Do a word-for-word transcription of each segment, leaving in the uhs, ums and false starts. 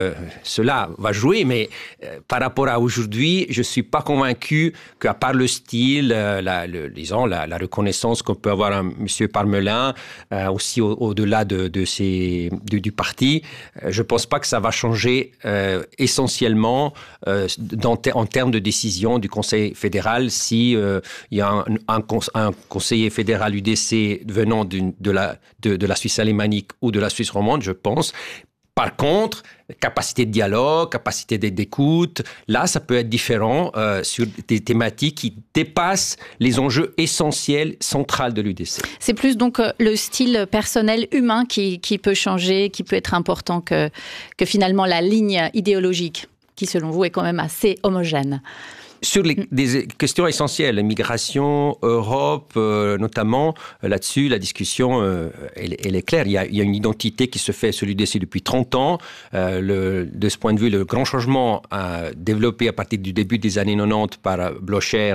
euh, cela va jouer, mais euh, par rapport à aujourd'hui, je ne suis pas convaincu qu'à part le style, euh, la, le, disons, la, la reconnaissance qu'on peut avoir à M. Parmelin, euh, aussi au, au-delà de, de ses, de, du parti, euh, je ne pense pas que ça va changer euh, essentiellement euh, dans, en termes de décision du Conseil fédéral si euh, il y a un, un, un conseiller fédéral U D C venant d'une, de, la, de, de la Suisse alémanique ou de la Suisse romande, je pense. Par contre, capacité de dialogue, capacité d'écoute, là, ça peut être différent euh, sur des thématiques qui dépassent les enjeux essentiels, centraux de l'U D C. C'est plus donc euh, le style personnel humain qui, qui peut changer, qui peut être important que, que finalement la ligne idéologique, qui selon vous est quand même assez homogène. Sur les, des questions essentielles, migration, Europe, euh, notamment, euh, là-dessus, la discussion, euh, elle, elle est claire. Il y, a, il y a une identité qui se fait sur l'U D C depuis trente ans. Euh, le, de ce point de vue, le grand changement euh, développé à partir du début des années quatre-vingt-dix par Blocher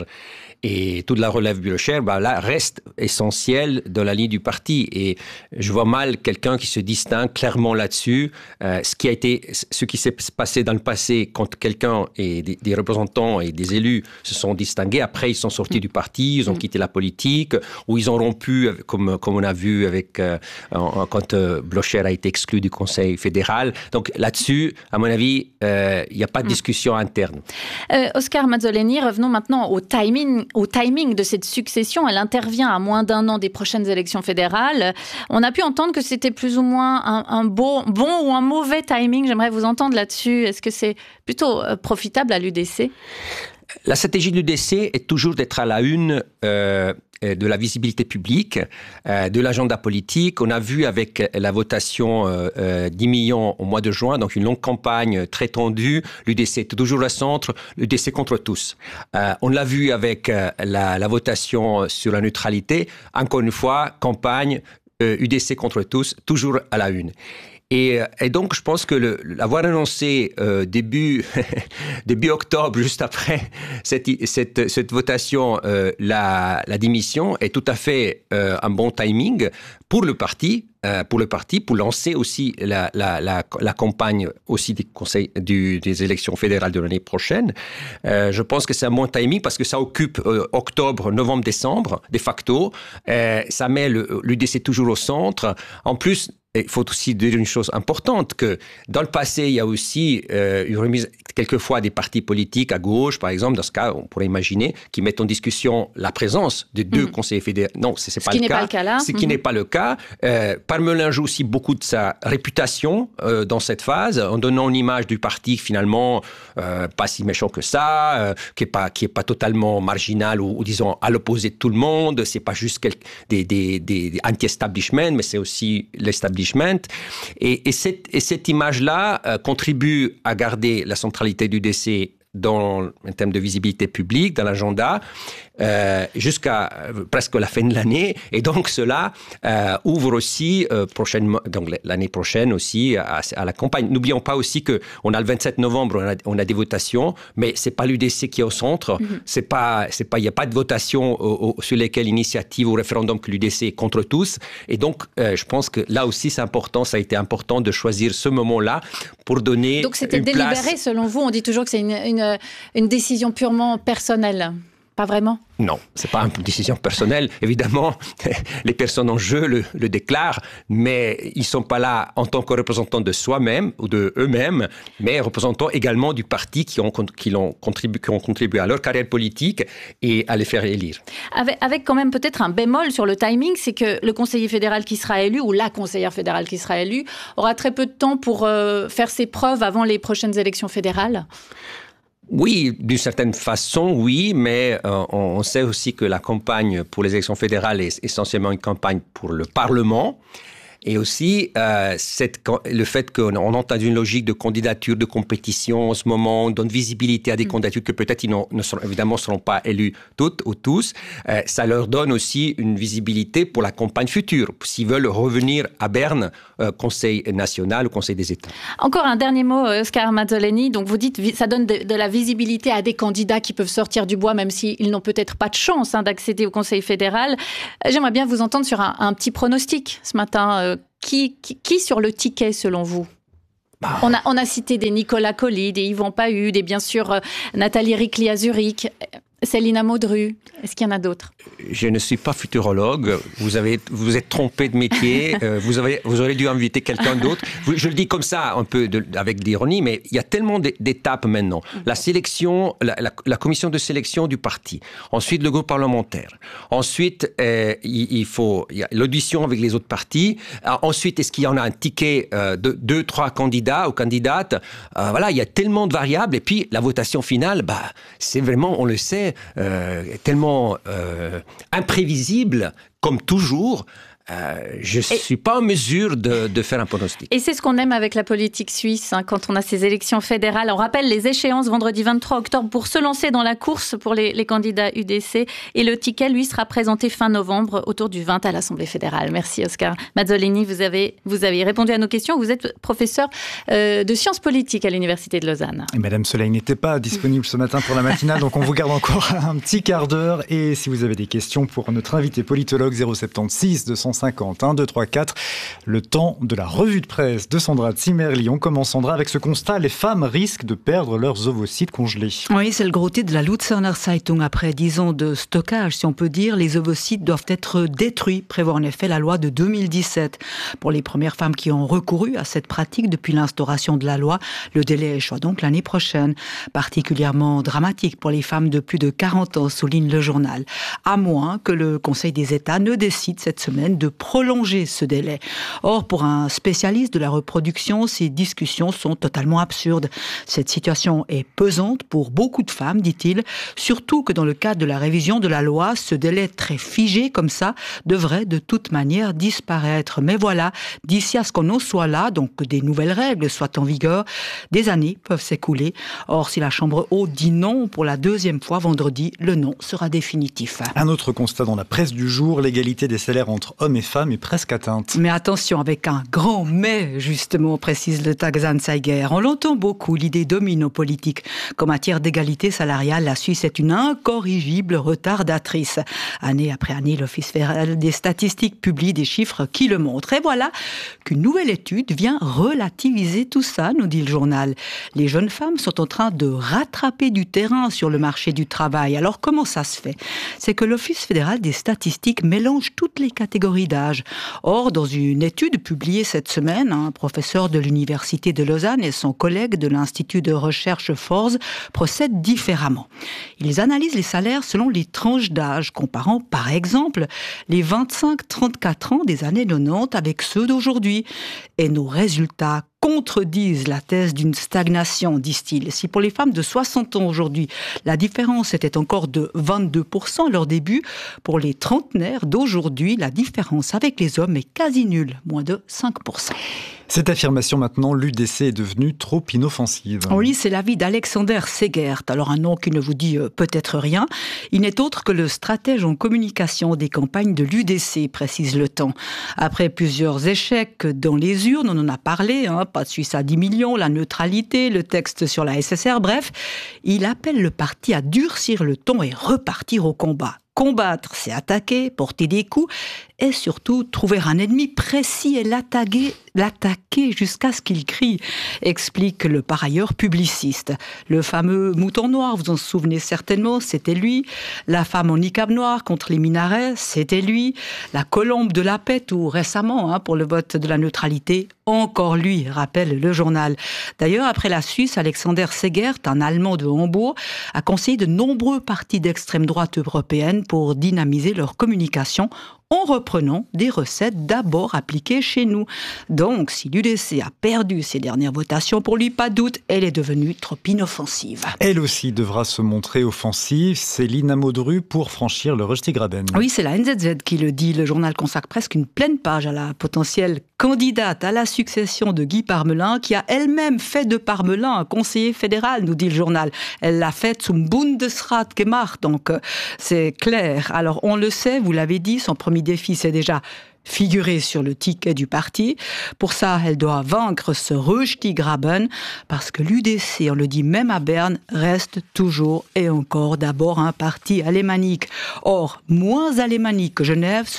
et toute la relève Blocher, bah là, reste essentiel dans la ligne du parti. Et je vois mal quelqu'un qui se distingue clairement là-dessus. Euh, ce qui a été, ce qui s'est passé dans le passé quand quelqu'un et des, des représentants et des élus se sont distingués. Après, ils sont sortis mmh. du parti, ils ont mmh. quitté la politique, ou ils ont rompu, comme, comme on a vu avec, euh, quand euh, Blocher a été exclu du Conseil fédéral. Donc là-dessus, à mon avis, euh, il n'y a pas de discussion mmh. interne. Euh, Oscar Mazzoleni, revenons maintenant au timing, au timing de cette succession. Elle intervient à moins d'un an des prochaines élections fédérales. On a pu entendre que c'était plus ou moins un, un beau, bon ou un mauvais timing. J'aimerais vous entendre là-dessus. Est-ce que c'est plutôt euh, profitable à l'U D C ? La stratégie de l'U D C est toujours d'être à la une euh, de la visibilité publique, euh, de l'agenda politique. On a vu avec la votation euh, euh, dix millions au mois de juin, donc une longue campagne très tendue. L'U D C est toujours au centre, l'U D C contre tous. Euh, on l'a vu avec euh, la, la votation sur la neutralité. Encore une fois, campagne euh, U D C contre tous, toujours à la une. Et, et donc, je pense que le, l'avoir annoncé euh, début, début octobre, juste après cette, cette, cette votation, euh, la, la démission, est tout à fait euh, un bon timing pour le parti, euh, pour le parti, pour lancer aussi la, la, la, la campagne aussi des conseils du, des élections fédérales de l'année prochaine. Euh, je pense que c'est un bon timing parce que ça occupe euh, octobre, novembre, décembre, de facto. Euh, ça met le, l'U D C toujours au centre. En plus, il faut aussi dire une chose importante, que dans le passé, il y a aussi euh, une remise, quelquefois, des partis politiques à gauche, par exemple, dans ce cas, on pourrait imaginer, qui mettent en discussion la présence de deux mmh. conseillers fédéraux. Non, ce n'est pas, pas le cas. Là. Ce mmh. qui n'est pas le cas. Euh, Parmelin joue aussi beaucoup de sa réputation euh, dans cette phase, en donnant une image du parti, finalement, euh, pas si méchant que ça, euh, qui n'est pas, qui est pas totalement marginal ou, ou, disons, à l'opposé de tout le monde. Ce n'est pas juste quel, des, des, des, des anti-establishment, mais c'est aussi l'establishment. Et, et, cette, et cette image-là euh, contribue à garder la centralité du D C dans, en termes de visibilité publique, dans l'agenda, euh, jusqu'à euh, presque la fin de l'année. Et donc, cela euh, ouvre aussi, euh, prochainement, donc l'année prochaine aussi, à, à la campagne. N'oublions pas aussi qu'on a le vingt-sept novembre, on a, on a des votations, mais ce n'est pas l'U D C qui est au centre. Mm-hmm. C'est pas, c'est pas, il n'y a pas de votation au, au, sur lesquelles initiative ou référendum que l'U D C est contre tous. Et donc, euh, je pense que là aussi, c'est important, ça a été important de choisir ce moment-là pour donner Donc, c'était une délibéré, place. Selon vous. On dit toujours que c'est une, une une décision purement personnelle. Pas vraiment ? Non, ce n'est pas une décision personnelle. Évidemment, les personnes en jeu le, le déclarent, mais ils ne sont pas là en tant que représentants de soi-même ou de eux-mêmes, mais représentants également du parti qui ont, qui, l'ont contribué, qui ont contribué à leur carrière politique et à les faire élire. Avec, avec quand même peut-être un bémol sur le timing, c'est que le conseiller fédéral qui sera élu, ou la conseillère fédérale qui sera élue, aura très peu de temps pour euh, faire ses preuves avant les prochaines élections fédérales. Oui, d'une certaine façon, oui, mais euh, on sait aussi que la campagne pour les élections fédérales est essentiellement une campagne pour le Parlement. Et aussi, euh, cette, le fait qu'on entend une logique de candidature, de compétition en ce moment, on donne visibilité à des mmh. candidatures que peut-être ils ne seront, évidemment seront pas élus toutes ou tous, euh, ça leur donne aussi une visibilité pour la campagne future, s'ils veulent revenir à Berne, euh, Conseil national ou Conseil des États. Encore un dernier mot, Oscar Mazzoleni. Donc vous dites ça donne de, de la visibilité à des candidats qui peuvent sortir du bois, même s'ils n'ont peut-être pas de chance hein, d'accéder au Conseil fédéral. J'aimerais bien vous entendre sur un, un petit pronostic ce matin. Euh, Qui, qui, qui sur le ticket, selon vous ? Bah. On, a, on a cité des Nicolas Colli, des Yvan Pahu, des bien sûr euh, Nathalie Ricli à Zurich, Céline Maudru. Est-ce qu'il y en a d'autres ? Je ne suis pas futurologue. Vous avez, vous êtes trompé de métier. euh, vous avez, vous aurez dû inviter quelqu'un d'autre. Je le dis comme ça, un peu de, avec l'ironie, mais il y a tellement d'étapes maintenant. La sélection, la, la, la commission de sélection du parti. Ensuite, le groupe parlementaire. Ensuite, euh, il, il faut il y a l'audition avec les autres partis. Alors, ensuite, est-ce qu'il y en a un ticket euh, de deux, trois candidats ou candidates ? euh, Voilà, il y a tellement de variables. Et puis, la votation finale, bah, c'est vraiment, on le sait, euh, tellement euh, imprévisible, comme toujours. Euh, je ne suis pas en mesure de, de faire un pronostic. Et c'est ce qu'on aime avec la politique suisse, hein, quand on a ces élections fédérales. On rappelle les échéances vendredi vingt-trois octobre pour se lancer dans la course pour les, les candidats U D C. Et le ticket, lui, sera présenté fin novembre, autour du vingt à l'Assemblée fédérale. Merci Oscar Mazzoleni, vous avez, vous avez répondu à nos questions. Vous êtes professeur euh, de sciences politiques à l'Université de Lausanne. Et Madame Soleil n'était pas disponible ce matin pour la matinale, donc on vous garde encore un petit quart d'heure. Et si vous avez des questions pour notre invité politologue, zéro sept six deux cent cinquante, un, deux, trois, quatre. Le temps de la revue de presse de Sandra Zimmerli. On commence, Sandra, avec ce constat. Les femmes risquent de perdre leurs ovocytes congelés. Oui, c'est le gros titre de la Luzerner Zeitung. Après dix ans de stockage, si on peut dire, les ovocytes doivent être détruits, prévoit en effet la loi de deux mille dix-sept. Pour les premières femmes qui ont recouru à cette pratique depuis l'instauration de la loi, le délai échoit donc l'année prochaine. Particulièrement dramatique pour les femmes de plus de quarante ans, souligne le journal. À moins que le Conseil des États ne décide cette semaine de prolonger ce délai. Or, pour un spécialiste de la reproduction, ces discussions sont totalement absurdes. Cette situation est pesante pour beaucoup de femmes, dit-il, surtout que dans le cadre de la révision de la loi, ce délai très figé comme ça devrait de toute manière disparaître. Mais voilà, d'ici à ce qu'on en soit là, donc que des nouvelles règles soient en vigueur, des années peuvent s'écouler. Or, si la Chambre haute dit non pour la deuxième fois vendredi, le non sera définitif. Un autre constat dans la presse du jour, l'égalité des salaires entre hommes et femmes est presque atteinte. Mais attention, avec un grand mais, justement, précise le Tages-Anzeiger. On l'entend beaucoup, l'idée domine aux politiques qu'en matière d'égalité salariale, la Suisse est une incorrigible retardatrice. Année après année, l'Office fédéral des statistiques publie des chiffres qui le montrent. Et voilà qu'une nouvelle étude vient relativiser tout ça, nous dit le journal. Les jeunes femmes sont en train de rattraper du terrain sur le marché du travail. Alors comment ça se fait ? C'est que l'Office fédéral des statistiques mélange toutes les catégories d'âge. Or, dans une étude publiée cette semaine, un professeur de l'Université de Lausanne et son collègue de l'Institut de recherche Forz procèdent différemment. Ils analysent les salaires selon les tranches d'âge, comparant par exemple les vingt-cinq à trente-quatre ans des années quatre-vingt-dix avec ceux d'aujourd'hui. Et nos résultats contredisent la thèse d'une stagnation, disent-ils. Si pour les femmes de soixante ans aujourd'hui, la différence était encore de vingt-deux pour cent à leur début, pour les trentenaires d'aujourd'hui, la différence avec les hommes est quasi nulle, moins de cinq pour cent. Cette affirmation maintenant, l'U D C est devenue trop inoffensive. Oui, c'est l'avis d'Alexander Segert. Alors un nom qui ne vous dit euh, peut-être rien. Il n'est autre que le stratège en communication des campagnes de l'U D C, précise Le Temps. Après plusieurs échecs dans les urnes, on en a parlé, hein, pas de Suisse à dix millions, la neutralité, le texte sur la S S R, bref, il appelle le parti à durcir le ton et repartir au combat. Combattre, c'est attaquer, porter des coups et surtout trouver un ennemi précis et l'attaquer, l'attaquer jusqu'à ce qu'il crie, explique le par ailleurs publiciste. Le fameux mouton noir, vous en souvenez certainement, c'était lui. La femme en niqab noir contre les minarets, c'était lui. La colombe de la paix, tout récemment, hein, pour le vote de la neutralité, encore lui, rappelle le journal. D'ailleurs, après la Suisse, Alexander Segert, un Allemand de Hambourg, a conseillé de nombreux partis d'extrême droite européenne pour dynamiser leur communication en reprenant des recettes d'abord appliquées chez nous. Donc, si l'U D C a perdu ses dernières votations, pour lui, pas de doute, elle est devenue trop inoffensive. Elle aussi devra se montrer offensive. Céline Maudru pour franchir le Röstigraben. Oui, c'est la N Z Z qui le dit. Le journal consacre presque une pleine page à la potentielle candidate à la succession de Guy Parmelin, qui a elle-même fait de Parmelin un conseiller fédéral, nous dit le journal. Elle l'a fait zum Bundesrat gemacht, donc euh, c'est clair. Alors, on le sait, vous l'avez dit, son premier défi, c'est déjà figurer sur le ticket du parti. Pour ça, elle doit vaincre ce Röstigraben, parce que l'U D C, on le dit même à Berne, reste toujours et encore d'abord un parti alémanique. Or, moins alémanique que Genève, ce n'est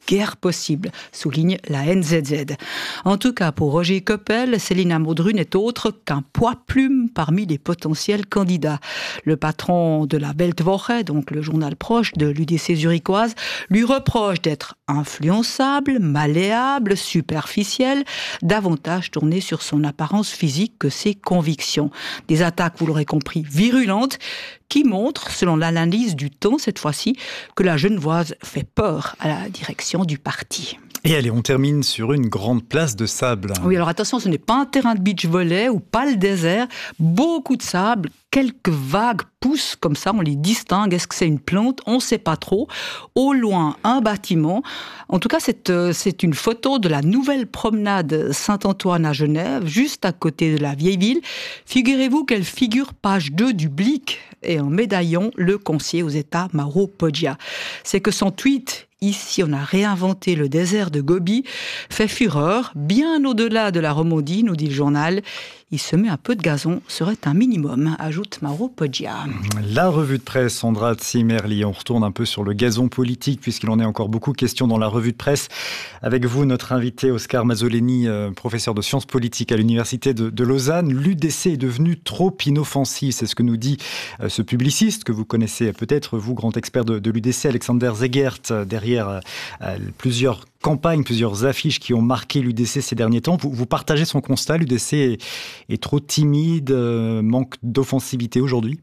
guère possible, souligne la N Z Z. En tout cas, pour Roger Koppel, Céline Amodru n'est autre qu'un poids-plume parmi les potentiels candidats. Le patron de la Weltwoche, donc le journal proche de l'U D C zurichoise, lui reproche d'être influençable, malléable, superficiel, davantage tourné sur son apparence physique que ses convictions. Des attaques, vous l'aurez compris, virulentes, qui montrent, selon l'analyse du Temps cette fois-ci, que la Genevoise fait peur à la direction du parti. Et allez, on termine sur une grande place de sable. Oui, alors attention, ce n'est pas un terrain de beach volley ou pas le désert. Beaucoup de sable, quelques vagues poussent comme ça, on les distingue. Est-ce que c'est une plante? On ne sait pas trop. Au loin, un bâtiment. En tout cas, c'est, euh, c'est une photo de la nouvelle promenade Saint-Antoine à Genève, juste à côté de la vieille ville. Figurez-vous qu'elle figure page deux du Blick et en médaillon, le conseiller aux États, Mauro Poggia. C'est que son tweet « Ici, on a réinventé le désert de Gobi » fait fureur, bien au-delà de la Romandie, nous dit le journal. Il se met un peu de gazon, serait un minimum, ajoute Mauro Poggia. La revue de presse, Sandra Zimmerli. On retourne un peu sur le gazon politique, puisqu'il en est encore beaucoup question dans la revue de presse. Avec vous, notre invité Oscar Mazzoleni, euh, professeur de sciences politiques à l'université de, de Lausanne. L'U D C est devenu trop inoffensif, c'est ce que nous dit euh, ce publiciste, que vous connaissez peut-être, vous, grand expert de, de l'U D C, Alexander Zegert, derrière euh, plusieurs campagnes, plusieurs affiches qui ont marqué l'U D C ces derniers temps. Vous, vous partagez son constat, l'U D C est, est trop timide, euh, manque d'offensivité aujourd'hui?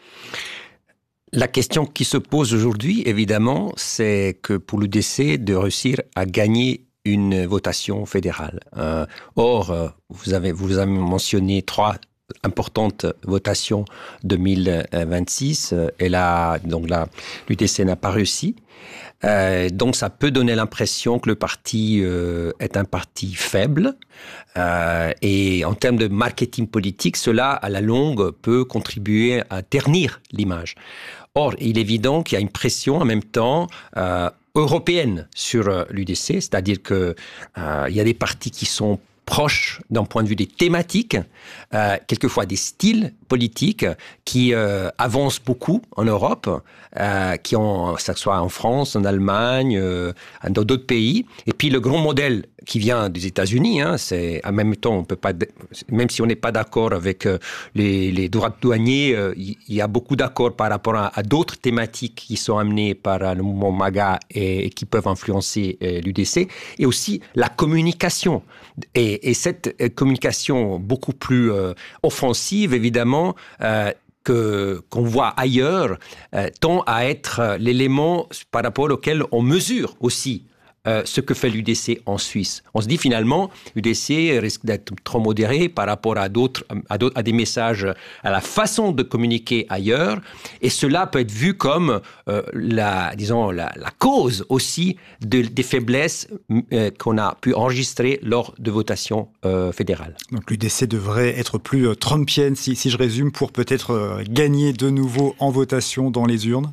La question qui se pose aujourd'hui, évidemment, c'est que pour l'U D C, de réussir à gagner une votation fédérale. Euh, or, euh, vous avez, vous avez mentionné trois importante votation deux mille vingt-six et là, donc là, l'U D C n'a pas réussi. Euh, donc ça peut donner l'impression que le parti euh, est un parti faible euh, et en termes de marketing politique, cela à la longue peut contribuer à ternir l'image. Or, il est évident qu'il y a une pression en même temps euh, européenne sur euh, l'U D C, c'est-à-dire que euh, il y a des partis qui sont proches d'un point de vue des thématiques, euh, quelquefois des styles politiques qui euh, avancent beaucoup en Europe, euh, qui ont, que ce soit en France, en Allemagne, euh, dans d'autres pays. Et puis le grand modèle qui vient des États-Unis, hein, c'est en même temps, on peut pas, même si on n'est pas d'accord avec euh, les, les droits douaniers, euh, il y a beaucoup d'accords par rapport à, à d'autres thématiques qui sont amenées par euh, le mouvement MAGA et, et qui peuvent influencer euh, l'U D C, et aussi la communication. Et, et cette communication beaucoup plus euh, offensive, évidemment, euh, que, qu'on voit ailleurs, euh, tend à être l'élément par rapport auquel on mesure aussi Euh, ce que fait l'U D C en Suisse. On se dit finalement, l'U D C risque d'être trop modéré par rapport à d'autres, à d'autres, à des messages, à la façon de communiquer ailleurs, et cela peut être vu comme euh, la, disons, la, la cause aussi de, des faiblesses euh, qu'on a pu enregistrer lors de votations euh, fédérales. Donc l'U D C devrait être plus euh, trumpienne, si, si je résume, pour peut-être euh, gagner de nouveau en votation dans les urnes.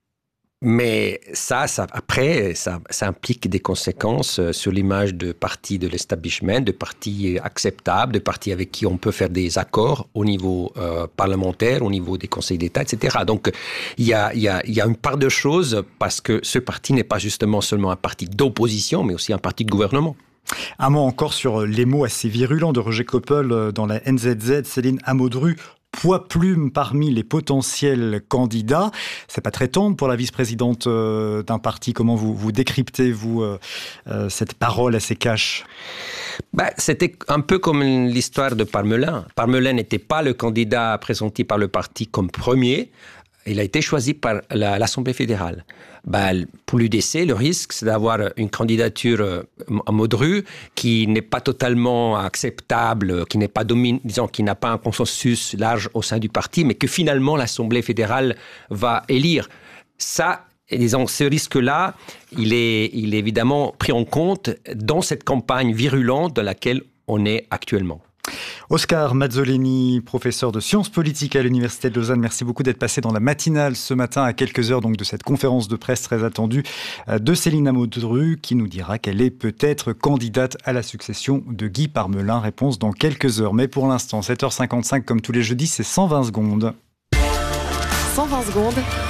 Mais ça, ça après, ça, ça implique des conséquences sur l'image de partis de l'establishment, de partis acceptables, de partis avec qui on peut faire des accords au niveau euh, parlementaire, au niveau des conseils d'État, et cetera. Donc, il y a, il y a, il y a une part de choses parce que ce parti n'est pas justement seulement un parti d'opposition, mais aussi un parti de gouvernement. Un mot encore sur les mots assez virulents de Roger Koppel dans la N Z Z, Céline Amodru. Poids-plume parmi les potentiels candidats. C'est pas très tendre pour la vice-présidente euh, d'un parti. Comment vous, vous décryptez, vous, euh, euh, cette parole assez cash? Bah, c'était un peu comme l'histoire de Parmelin. Parmelin n'était pas le candidat présenté par le parti comme premier. Il a été choisi par la, l'Assemblée fédérale. Bah, pour l'U D C, le risque, c'est d'avoir une candidature en Modru qui n'est pas totalement acceptable, qui n'est pas domin... disons, qui n'a pas un consensus large au sein du parti, mais que finalement l'Assemblée fédérale va élire. Ça, disons, ce risque-là, il est, il est évidemment pris en compte dans cette campagne virulente dans laquelle on est actuellement. Oscar Mazzoleni, professeur de sciences politiques à l'Université de Lausanne, merci beaucoup d'être passé dans la matinale ce matin à quelques heures donc de cette conférence de presse très attendue de Céline Amodru qui nous dira qu'elle est peut-être candidate à la succession de Guy Parmelin. Réponse dans quelques heures. Mais pour l'instant, sept heures cinquante-cinq comme tous les jeudis, c'est cent vingt secondes. cent vingt secondes.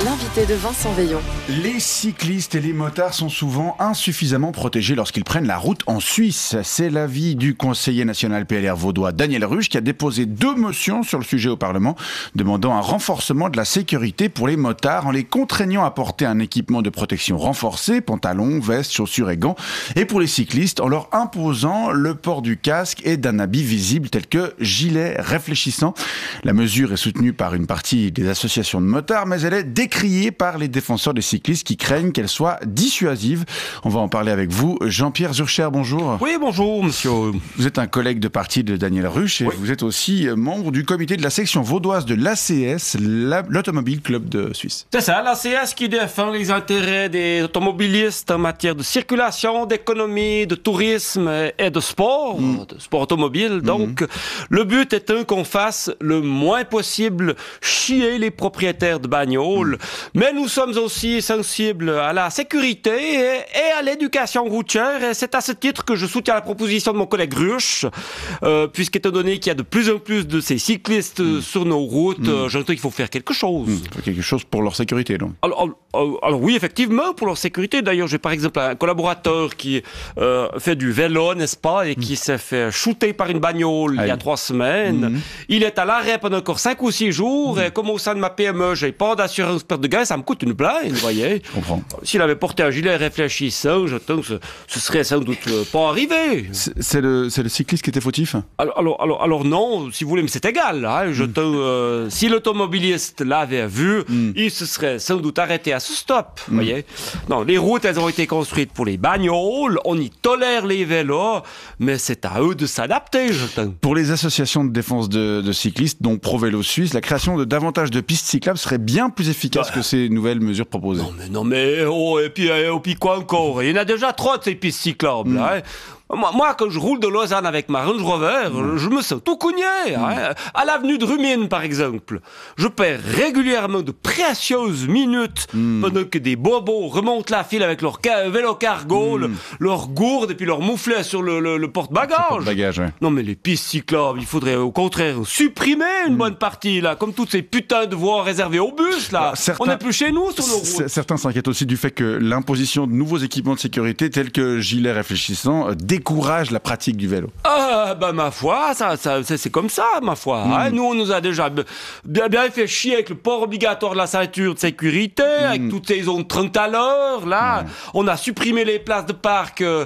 L'invité de Vincent Veillon. Les cyclistes et les motards sont souvent insuffisamment protégés lorsqu'ils prennent la route en Suisse. C'est l'avis du conseiller national P L R vaudois Daniel Rusch qui a déposé deux motions sur le sujet au Parlement, demandant un renforcement de la sécurité pour les motards en les contraignant à porter un équipement de protection renforcé, pantalons, vestes, chaussures et gants, et pour les cyclistes en leur imposant le port du casque et d'un habit visible tel que gilet réfléchissant. La mesure est soutenue par une partie des associations de motards, mais elle est décriée par les défenseurs des cyclistes qui craignent qu'elle soit dissuasive. On va en parler avec vous. Jean-Pierre Zurcher, bonjour. Oui, bonjour, monsieur. Vous êtes un collègue de parti de Daniel Rusch et oui. Vous êtes aussi membre du comité de la section vaudoise de l'A C S, l'Automobile Club de Suisse. C'est ça, l'A C S qui défend les intérêts des automobilistes en matière de circulation, d'économie, de tourisme et de sport, mmh. de sport automobile. Donc, mmh. le but est qu'on fasse le moins possible chier les propriétaires de bagnoles. Mmh. Mais nous sommes aussi sensibles à la sécurité et, et à l'éducation routière. Et c'est à ce titre que je soutiens la proposition de mon collègue Rusch, euh, puisqu'étant donné qu'il y a de plus en plus de ces cyclistes mmh. sur nos routes, mmh. euh, j'entends qu'il faut faire quelque chose. Mmh. Quelque chose pour leur sécurité, donc. Alors, alors, alors oui, effectivement, pour leur sécurité. D'ailleurs, j'ai par exemple un collaborateur qui euh, fait du vélo, n'est-ce pas, et mmh. qui s'est fait shooter par une bagnole Aïe. il y a trois semaines. Mmh. Il est à l'arrêt pendant encore cinq ou six jours, mmh. et comme au sein de ma P M E, j'ai pas d'assurance perte de gain, ça me coûte une blague, vous voyez. Je comprends. S'il avait porté un gilet réfléchissant, j'attends que ce, ce serait sans doute pas arrivé. C'est le, c'est le cycliste qui était fautif? Alors, alors, alors, alors non, si vous voulez, mais c'est égal. Hein, je mmh. euh, si l'automobiliste l'avait vu, mmh. il se serait sans doute arrêté à ce stop, vous mmh. voyez. Non, les routes, elles ont été construites pour les bagnoles, on y tolère les vélos, mais c'est à eux de s'adapter, j'entends. Pour les associations de défense de, de cyclistes, dont Pro-Vélo Suisse, la création de davantage de pistes cyclables serait bien plus efficace bah. que ces nouvelles mesures proposées. Non mais, non mais, oh, et puis, et puis quoi encore? Il y en a déjà trop de ces pistes cyclables, mmh. hein. Moi, moi, quand je roule de Lausanne avec ma Range Rover, mmh. je me sens tout cogné. Mmh. Hein. À l'avenue de Rumine, par exemple, je perds régulièrement de précieuses minutes mmh. pendant que des bobos remontent la file avec leur ca- vélo cargo, mmh. le, leur gourde et puis leur mouflet sur le, le, le porte-bagages. Le porte-bagages ouais. Non, mais les pistes cyclables, il faudrait au contraire supprimer une mmh. bonne partie, là, comme toutes ces putains de voies réservées aux bus, là. Bah, certains, on n'est plus chez nous sur nos routes. Certains s'inquiètent aussi du fait que l'imposition de nouveaux équipements de sécurité, tels que gilets réfléchissants, décourage la pratique du vélo. Ah, bah, ma foi, ça, ça, ça, c'est comme ça, ma foi. Mmh. Hein. Nous, on nous a déjà bien, bien fait chier avec le port obligatoire de la ceinture de sécurité, mmh. avec toutes ces zones trente à l'heure, là. Mmh. On a supprimé les places de parc euh,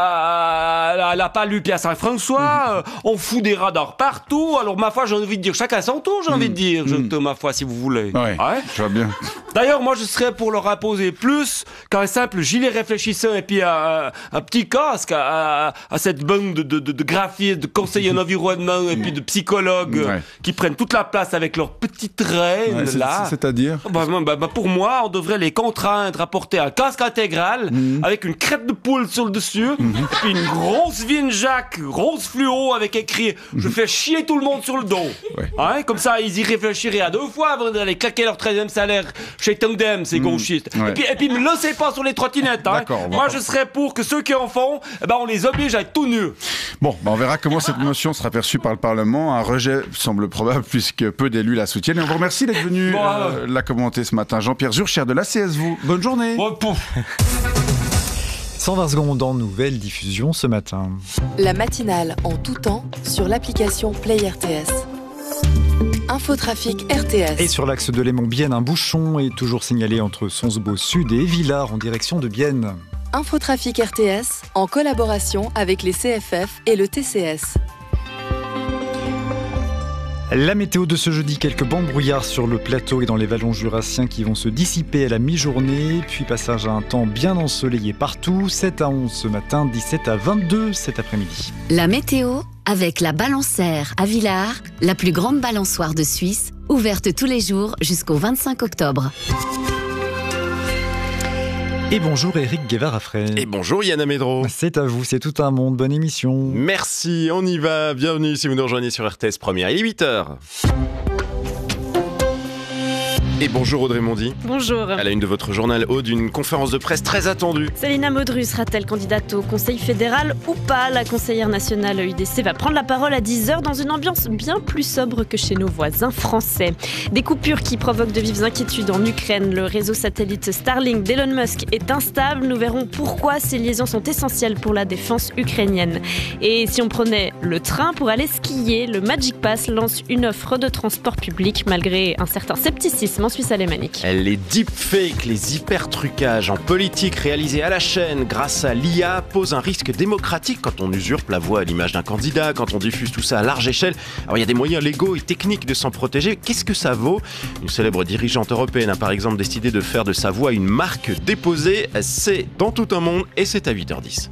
à, à, à la Palue puis à Saint-François. Mmh. Euh, on fout des radars partout. Alors, ma foi, j'ai envie de dire, chacun son tour, j'ai mmh. envie de dire, je te, ma foi, si vous voulez. Ouais, hein? Je vois bien. D'ailleurs, moi, je serais pour leur imposer plus qu'un simple gilet réfléchissant et puis un, un petit casque à, à, à cette bande de, de, de, de graphistes, de conseillers en environnement et puis de psychologues ouais. qui prennent toute la place avec leurs petites reines, ouais, là. C'est-à-dire bah, bah, bah, pour moi, on devrait les contraindre à porter un casque intégral mmh. avec une crête de poule sur le dessus mmh. et puis une grosse Vinjack rose fluo avec écrit mmh. « Je fais chier tout le monde sur le dos ouais. ». Hein, comme ça, ils y réfléchiraient à deux fois avant d'aller claquer leur treizième salaire chez Tandem, ces mmh. gauchistes. Ouais. Et puis, et puis me lancez pas sur les trottinettes. Hein. Moi, je serais pour que ceux qui en font, eh ben, on les oblige à être tout nus. Bon, bah on verra comment cette motion sera perçue par le Parlement. Un rejet semble probable puisque peu d'élus la soutiennent. Et on vous remercie d'être venu bon, euh, la commenter ce matin. Jean-Pierre Zurcher de l'A C S V. Bonne journée. Bon, cent vingt secondes en nouvelle diffusion ce matin. La matinale en tout temps sur l'application Play R T S. Infotrafic R T S. Et sur l'axe de Léman-Bienne, un bouchon est toujours signalé entre Sonsbeau Sud et Villars en direction de Bienne. Infotrafic R T S en collaboration avec les C F F et le T C S. La météo de ce jeudi, quelques bancs de brouillard sur le plateau et dans les vallons jurassiens qui vont se dissiper à la mi-journée, puis passage à un temps bien ensoleillé partout, sept à onze ce matin, dix-sept à vingt-deux cet après-midi. La météo avec la Balançaire à Villars, la plus grande balançoire de Suisse, ouverte tous les jours jusqu'au vingt-cinq octobre. Et bonjour Eric Guevara-Frey. Et bonjour Yann Amédro. C'est à vous, c'est tout un monde, bonne émission. Merci, on y va, bienvenue si vous nous rejoignez sur R T S Première, il est huit heures. Et bonjour Audrey Mondy. Bonjour. À la une de votre journal Aude, une conférence de presse très attendue. Céline Modru sera-t-elle candidate au Conseil fédéral ou pas? La conseillère nationale U D C va prendre la parole à dix heures dans une ambiance bien plus sobre que chez nos voisins français. Des coupures qui provoquent de vives inquiétudes en Ukraine. Le réseau satellite Starlink d'Elon Musk est instable. Nous verrons pourquoi ces liaisons sont essentielles pour la défense ukrainienne. Et si on prenait le train pour aller skier, le Magic Pass lance une offre de transport public malgré un certain scepticisme en Suisse alémanique. Les deepfakes, les hyper-trucages en politique réalisés à la chaîne grâce à l'I A posent un risque démocratique quand on usurpe la voix à l'image d'un candidat, quand on diffuse tout ça à large échelle. Alors il y a des moyens légaux et techniques de s'en protéger. Qu'est-ce que ça vaut? Une célèbre dirigeante européenne a par exemple décidé de faire de sa voix une marque déposée. C'est dans tout un monde et c'est à huit heures dix.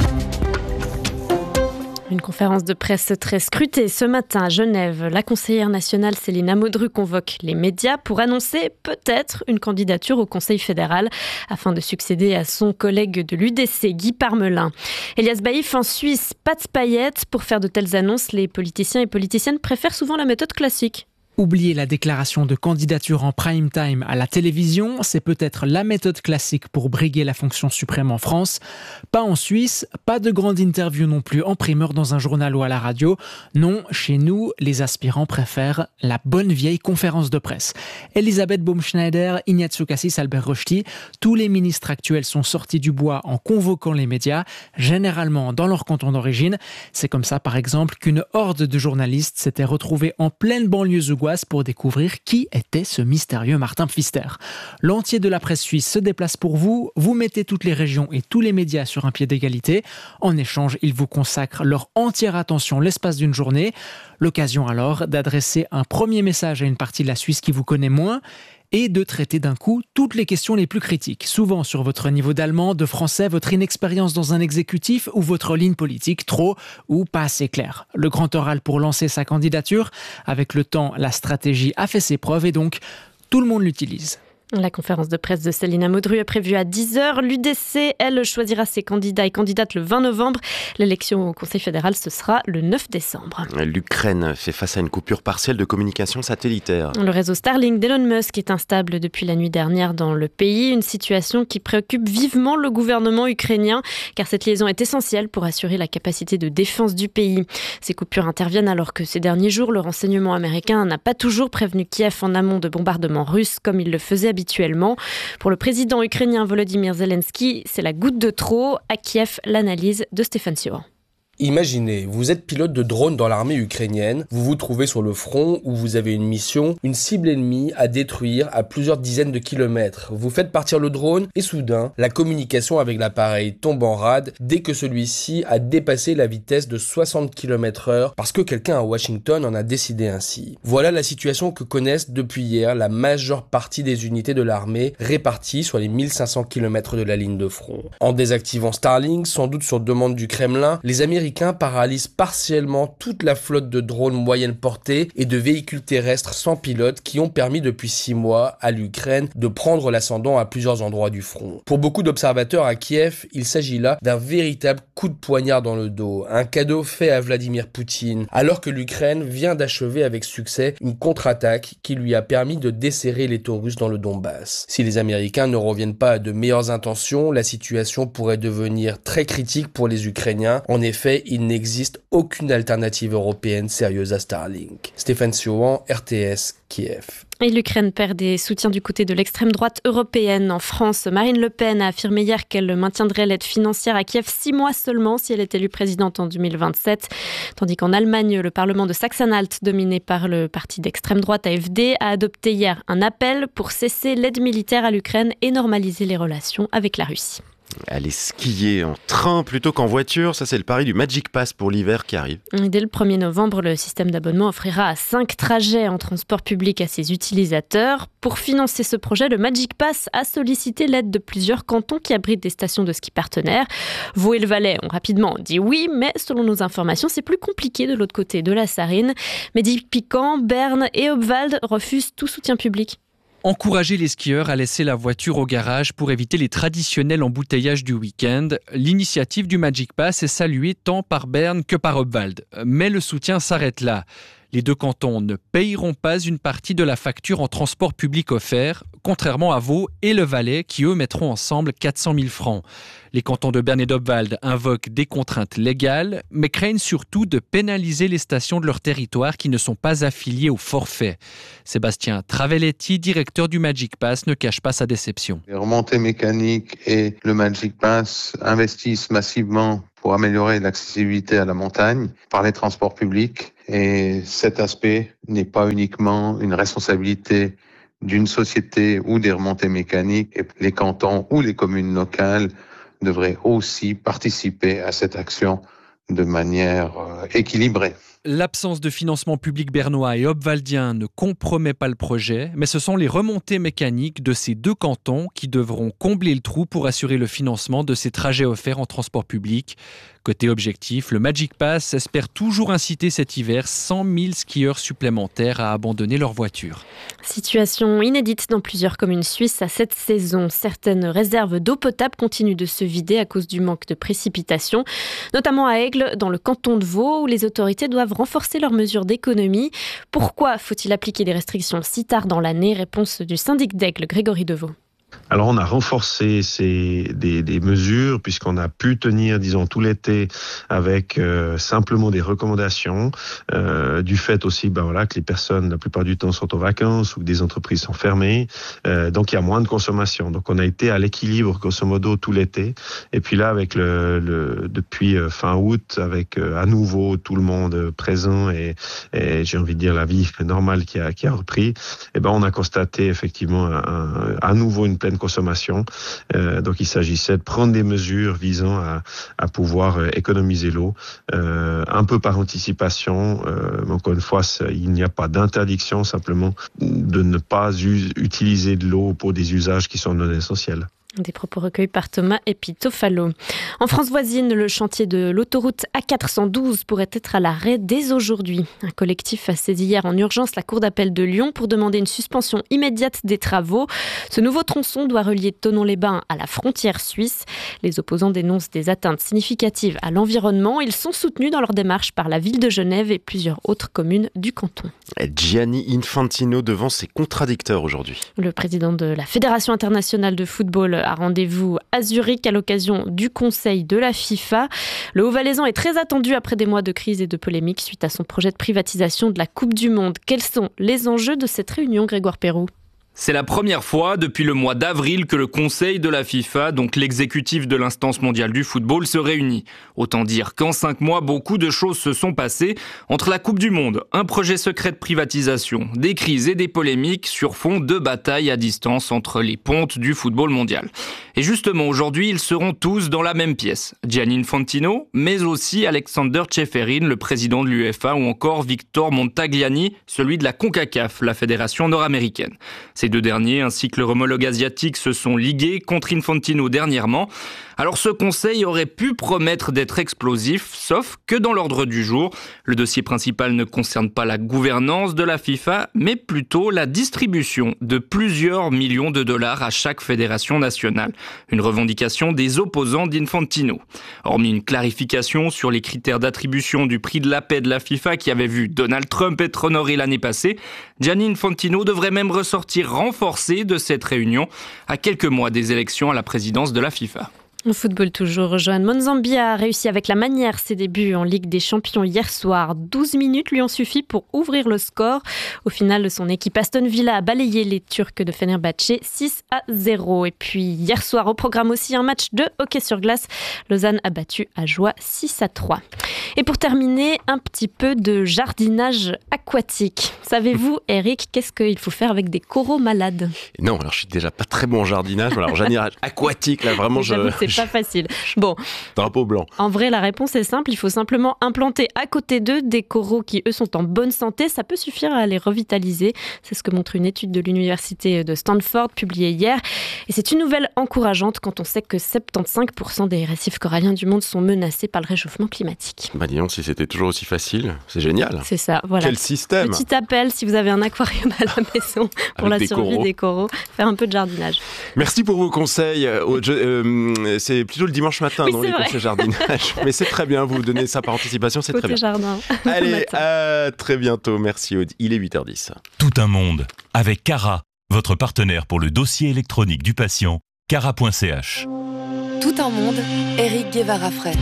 Une conférence de presse très scrutée ce matin à Genève. La conseillère nationale Céline Modru convoque les médias pour annoncer peut-être une candidature au Conseil fédéral afin de succéder à son collègue de l'U D C, Guy Parmelin. Elias Baïf en Suisse, pas de paillettes. Pour faire de telles annonces, les politiciens et politiciennes préfèrent souvent la méthode classique. Oublier la déclaration de candidature en prime time à la télévision, c'est peut-être la méthode classique pour briguer la fonction suprême en France. Pas en Suisse, pas de grande interview non plus en primeur dans un journal ou à la radio. Non, chez nous, les aspirants préfèrent la bonne vieille conférence de presse. Elisabeth Baumschneider, Ignazio Cassis, Albert Rochety, tous les ministres actuels sont sortis du bois en convoquant les médias, généralement dans leur canton d'origine. C'est comme ça, par exemple, qu'une horde de journalistes s'était retrouvée en pleine banlieue zougoise pour découvrir qui était ce mystérieux Martin Pfister. L'entier de la presse suisse se déplace pour vous, vous mettez toutes les régions et tous les médias sur un pied d'égalité. En échange, ils vous consacrent leur entière attention l'espace d'une journée. L'occasion alors d'adresser un premier message à une partie de la Suisse qui vous connaît moins et de traiter d'un coup toutes les questions les plus critiques, souvent sur votre niveau d'allemand, de français, votre inexpérience dans un exécutif ou votre ligne politique trop ou pas assez claire. Le grand oral pour lancer sa candidature, avec le temps, la stratégie a fait ses preuves et donc tout le monde l'utilise. La conférence de presse de Céline Modru est prévue à dix heures. L'U D C, elle, choisira ses candidats et candidates le vingt novembre. L'élection au Conseil fédéral, ce sera le neuf décembre. L'Ukraine fait face à une coupure partielle de communication satellitaire. Le réseau Starlink d'Elon Musk est instable depuis la nuit dernière dans le pays. Une situation qui préoccupe vivement le gouvernement ukrainien, car cette liaison est essentielle pour assurer la capacité de défense du pays. Ces coupures interviennent alors que ces derniers jours, le renseignement américain n'a pas toujours prévenu Kiev en amont de bombardements russes, comme il le faisait habituellement. Habituellement. Pour le président ukrainien Volodymyr Zelensky, c'est la goutte de trop. À Kiev, l'analyse de Stéphane Sioran. Imaginez, vous êtes pilote de drone dans l'armée ukrainienne, vous vous trouvez sur le front où vous avez une mission, une cible ennemie à détruire à plusieurs dizaines de kilomètres. Vous faites partir le drone et soudain, la communication avec l'appareil tombe en rade dès que celui-ci a dépassé la vitesse de soixante kilomètres heure parce que quelqu'un à Washington en a décidé ainsi. Voilà la situation que connaissent depuis hier la majeure partie des unités de l'armée réparties sur les mille cinq cents kilomètres de la ligne de front. En désactivant Starlink, sans doute sur demande du Kremlin, les Américains Américains paralysent partiellement toute la flotte de drones moyenne portée et de véhicules terrestres sans pilote qui ont permis depuis six mois à l'Ukraine de prendre l'ascendant à plusieurs endroits du front. Pour beaucoup d'observateurs à Kiev, il s'agit là d'un véritable coup de poignard dans le dos, un cadeau fait à Vladimir Poutine, alors que l'Ukraine vient d'achever avec succès une contre-attaque qui lui a permis de desserrer les taux russes dans le Donbass. Si les Américains ne reviennent pas à de meilleures intentions, la situation pourrait devenir très critique pour les Ukrainiens. En effet, il n'existe aucune alternative européenne sérieuse à Starlink. Stéphane Sioran, R T S, Kiev. Et l'Ukraine perd des soutiens du côté de l'extrême droite européenne. En France, Marine Le Pen a affirmé hier qu'elle maintiendrait l'aide financière à Kiev six mois seulement si elle est élue présidente en deux mille vingt-sept. Tandis qu'en Allemagne, le Parlement de Saxe-Anhalt, dominé par le parti d'extrême droite A F D, a adopté hier un appel pour cesser l'aide militaire à l'Ukraine et normaliser les relations avec la Russie. Aller skier en train plutôt qu'en voiture, ça c'est le pari du Magic Pass pour l'hiver qui arrive. Dès le premier novembre, le système d'abonnement offrira cinq trajets en transport public à ses utilisateurs. Pour financer ce projet, le Magic Pass a sollicité l'aide de plusieurs cantons qui abritent des stations de ski partenaires. Vaud et le Valais ont rapidement dit oui, mais selon nos informations, c'est plus compliqué de l'autre côté de la Sarine. Midi-Piquant, Berne et Obwald refusent tout soutien public. Encourager les skieurs à laisser la voiture au garage pour éviter les traditionnels embouteillages du week-end. L'initiative du Magic Pass est saluée tant par Berne que par Obwald. Mais le soutien s'arrête là. Les deux cantons ne payeront pas une partie de la facture en transport public offert, contrairement à Vaud et le Valais qui eux mettront ensemble quatre cent mille francs. Les cantons de Berne et d'Obwald invoquent des contraintes légales, mais craignent surtout de pénaliser les stations de leur territoire qui ne sont pas affiliées au forfait. Sébastien Travelletti, directeur du Magic Pass, ne cache pas sa déception. Les remontées mécaniques et le Magic Pass investissent massivement pour améliorer l'accessibilité à la montagne par les transports publics. Et cet aspect n'est pas uniquement une responsabilité d'une société ou des remontées mécaniques. Et les cantons ou les communes locales devraient aussi participer à cette action de manière euh, équilibrée. L'absence de financement public bernois et obwaldien ne compromet pas le projet, mais ce sont les remontées mécaniques de ces deux cantons qui devront combler le trou pour assurer le financement de ces trajets offerts en transport public. Côté objectif, le Magic Pass espère toujours inciter cet hiver cent mille skieurs supplémentaires à abandonner leur voiture. Situation inédite dans plusieurs communes suisses à cette saison. Certaines réserves d'eau potable continuent de se vider à cause du manque de précipitations, notamment à Aigle, dans le canton de Vaud, où les autorités doivent renforcer leurs mesures d'économie. Pourquoi faut-il appliquer des restrictions si tard dans l'année ? Réponse du syndic d'Aigle, Grégory Deveau. Alors on a renforcé ces, des, des mesures puisqu'on a pu tenir, disons, tout l'été avec euh, simplement des recommandations, euh, du fait aussi ben, voilà, que les personnes, la plupart du temps, sont en vacances ou que des entreprises sont fermées. Euh, donc il y a moins de consommation. Donc on a été à l'équilibre, grosso modo, tout l'été. Et puis là, avec le, le depuis fin août, avec euh, à nouveau tout le monde présent et, et j'ai envie de dire la vie normale qui a, qui a repris, eh ben, on a constaté effectivement un, à nouveau une pleine consommation. Euh, donc il s'agissait de prendre des mesures visant à, à pouvoir économiser l'eau, euh, un peu par anticipation. Euh, encore une fois, il n'y a pas d'interdiction, simplement de ne pas u- utiliser de l'eau pour des usages qui sont non essentiels. Des propos recueillis par Thomas Epitofalo. En France voisine, le chantier de l'autoroute A quatre cent douze pourrait être à l'arrêt dès aujourd'hui. Un collectif a saisi hier en urgence la cour d'appel de Lyon pour demander une suspension immédiate des travaux. Ce nouveau tronçon doit relier Thonon-les-Bains à la frontière suisse. Les opposants dénoncent des atteintes significatives à l'environnement. Ils sont soutenus dans leur démarche par la ville de Genève et plusieurs autres communes du canton. Gianni Infantino devant ses contradicteurs aujourd'hui. Le président de la Fédération internationale de football a rendez-vous à Zurich à l'occasion du Conseil de la FIFA. Le Haut-Valaisan est très attendu après des mois de crise et de polémiques suite à son projet de privatisation de la Coupe du Monde. Quels sont les enjeux de cette réunion, Grégoire Perroux ? C'est la première fois depuis le mois d'avril que le Conseil de la FIFA, donc l'exécutif de l'instance mondiale du football, se réunit. Autant dire qu'en cinq mois, beaucoup de choses se sont passées. Entre la Coupe du Monde, un projet secret de privatisation, des crises et des polémiques sur fond de batailles à distance entre les pontes du football mondial. Et justement, aujourd'hui, ils seront tous dans la même pièce. Gianni Infantino, mais aussi Alexander Ceferin, le président de l'U E F A, ou encore Victor Montagliani, celui de la CONCACAF, la fédération nord-américaine. Ces deux derniers, ainsi que leur homologue asiatique, se sont ligués contre Infantino dernièrement. Alors ce conseil aurait pu promettre d'être explosif, sauf que dans l'ordre du jour, le dossier principal ne concerne pas la gouvernance de la FIFA, mais plutôt la distribution de plusieurs millions de dollars à chaque fédération nationale. Une revendication des opposants d'Infantino. Hormis une clarification sur les critères d'attribution du prix de la paix de la FIFA qui avait vu Donald Trump être honoré l'année passée, Gianni Infantino devrait même ressortir renforcé de cette réunion à quelques mois des élections à la présidence de la FIFA. Au football toujours, Johan Monzambi a réussi avec la manière ses débuts en Ligue des Champions hier soir. douze minutes lui ont suffi pour ouvrir le score. Au final, son équipe Aston Villa a balayé les Turcs de Fenerbahçe six à zéro. Et puis hier soir, au programme aussi un match de hockey sur glace. Lausanne a battu Ajoie six à trois. Et pour terminer, un petit peu de jardinage aquatique. Savez-vous, Eric, qu'est-ce qu'il faut faire avec des coraux malades ? Non, alors je suis déjà pas très bon en jardinage. Alors jardinage aquatique, là vraiment je... C'est pas facile. Bon. Drapeau blanc. En vrai, la réponse est simple. Il faut simplement implanter à côté d'eux des coraux qui, eux, sont en bonne santé. Ça peut suffire à les revitaliser. C'est ce que montre une étude de l'université de Stanford publiée hier. Et c'est une nouvelle encourageante quand on sait que soixante-quinze pour cent des récifs coralliens du monde sont menacés par le réchauffement climatique. Bah disons, si c'était toujours aussi facile, c'est génial. C'est ça, voilà. Quel système. Petit appel si vous avez un aquarium à la maison pour Avec la survie coraux. des coraux. Faire un peu de jardinage. Merci pour vos conseils. c'est plutôt le dimanche matin, Oui, non, c'est les vrai. conseils jardinage. Mais c'est très bien, vous donnez ça par anticipation, c'est Côté très bien. jardin. Allez, à très bientôt. Merci Aude. Il est huit heures dix. Tout un monde avec Cara, votre partenaire pour le dossier électronique du patient, cara point c h. Tout un monde, Eric Guevara-Frey.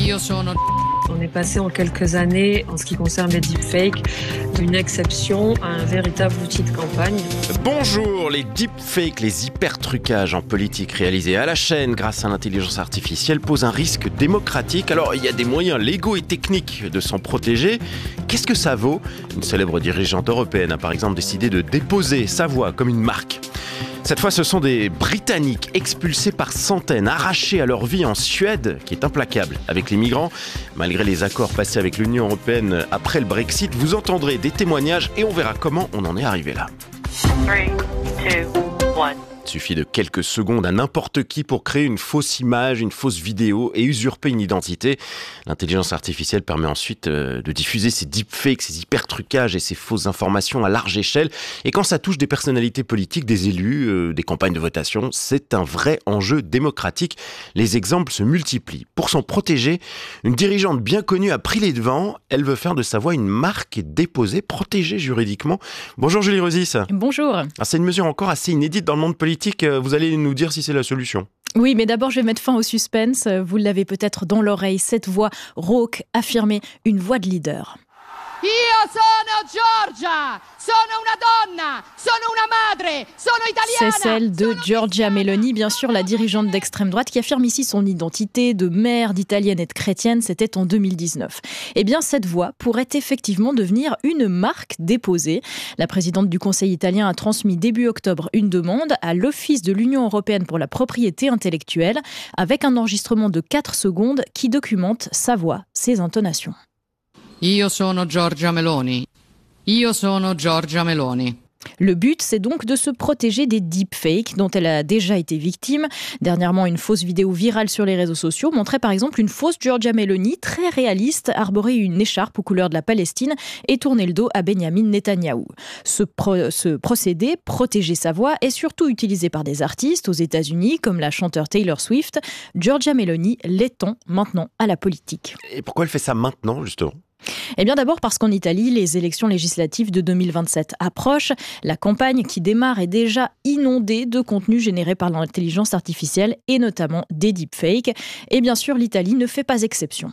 On est passé en quelques années, en ce qui concerne les deepfakes, d'une exception à un véritable outil de campagne. Bonjour, les deepfakes, les hypertrucages en politique réalisés à la chaîne grâce à l'intelligence artificielle posent un risque démocratique. Alors, il y a des moyens légaux et techniques de s'en protéger. Qu'est-ce que ça vaut ? Une célèbre dirigeante européenne a par exemple décidé de déposer sa voix comme une marque. Cette fois, ce sont des Britanniques expulsés par centaines, arrachés à leur vie en Suède, qui est implacable avec les migrants. Malgré les accords passés avec l'Union européenne après le Brexit, vous entendrez des témoignages et on verra comment on en est arrivé là. three, two, one. Il suffit de quelques secondes à n'importe qui pour créer une fausse image, une fausse vidéo et usurper une identité. L'intelligence artificielle permet ensuite euh, de diffuser ces deepfakes, ces hypertrucages et ces fausses informations à large échelle. Et quand ça touche des personnalités politiques, des élus, euh, des campagnes de votation, c'est un vrai enjeu démocratique. Les exemples se multiplient. Pour s'en protéger, une dirigeante bien connue a pris les devants. Elle veut faire de sa voix une marque déposée, protégée juridiquement. Bonjour Julie Rosis. Bonjour. Alors, c'est une mesure encore assez inédite dans le monde politique. Vous allez nous dire si c'est la solution. Oui, mais d'abord, je vais mettre fin au suspense. Vous l'avez peut-être dans l'oreille, cette voix rauque, affirmée, une voix de leader. Io sono Giorgia, sono una donna, sono una madre, sono italiana. C'est celle de Giorgia Meloni, bien sûr la dirigeante d'extrême droite qui affirme ici son identité de mère, d'italienne et de chrétienne, c'était en deux mille dix-neuf. Eh bien, cette voix pourrait effectivement devenir une marque déposée. La présidente du Conseil italien a transmis début octobre une demande à l'Office de l'Union européenne pour la propriété intellectuelle avec un enregistrement de quatre secondes qui documente sa voix, ses intonations. Io sono Giorgia Meloni. Io sono Giorgia Meloni. Le but, c'est donc de se protéger des deepfakes dont elle a déjà été victime. Dernièrement, une fausse vidéo virale sur les réseaux sociaux montrait par exemple une fausse Giorgia Meloni très réaliste, arborer une écharpe aux couleurs de la Palestine et tourner le dos à Benjamin Netanyahou. Ce, pro- ce procédé, protéger sa voix, est surtout utilisé par des artistes aux États-Unis comme la chanteuse Taylor Swift. Giorgia Meloni l'étend maintenant à la politique. Et pourquoi elle fait ça maintenant, justement ? Eh bien d'abord parce qu'en Italie, les élections législatives de deux mille vingt-sept approchent. La campagne qui démarre est déjà inondée de contenus générés par l'intelligence artificielle et notamment des deepfakes. Et bien sûr, l'Italie ne fait pas exception.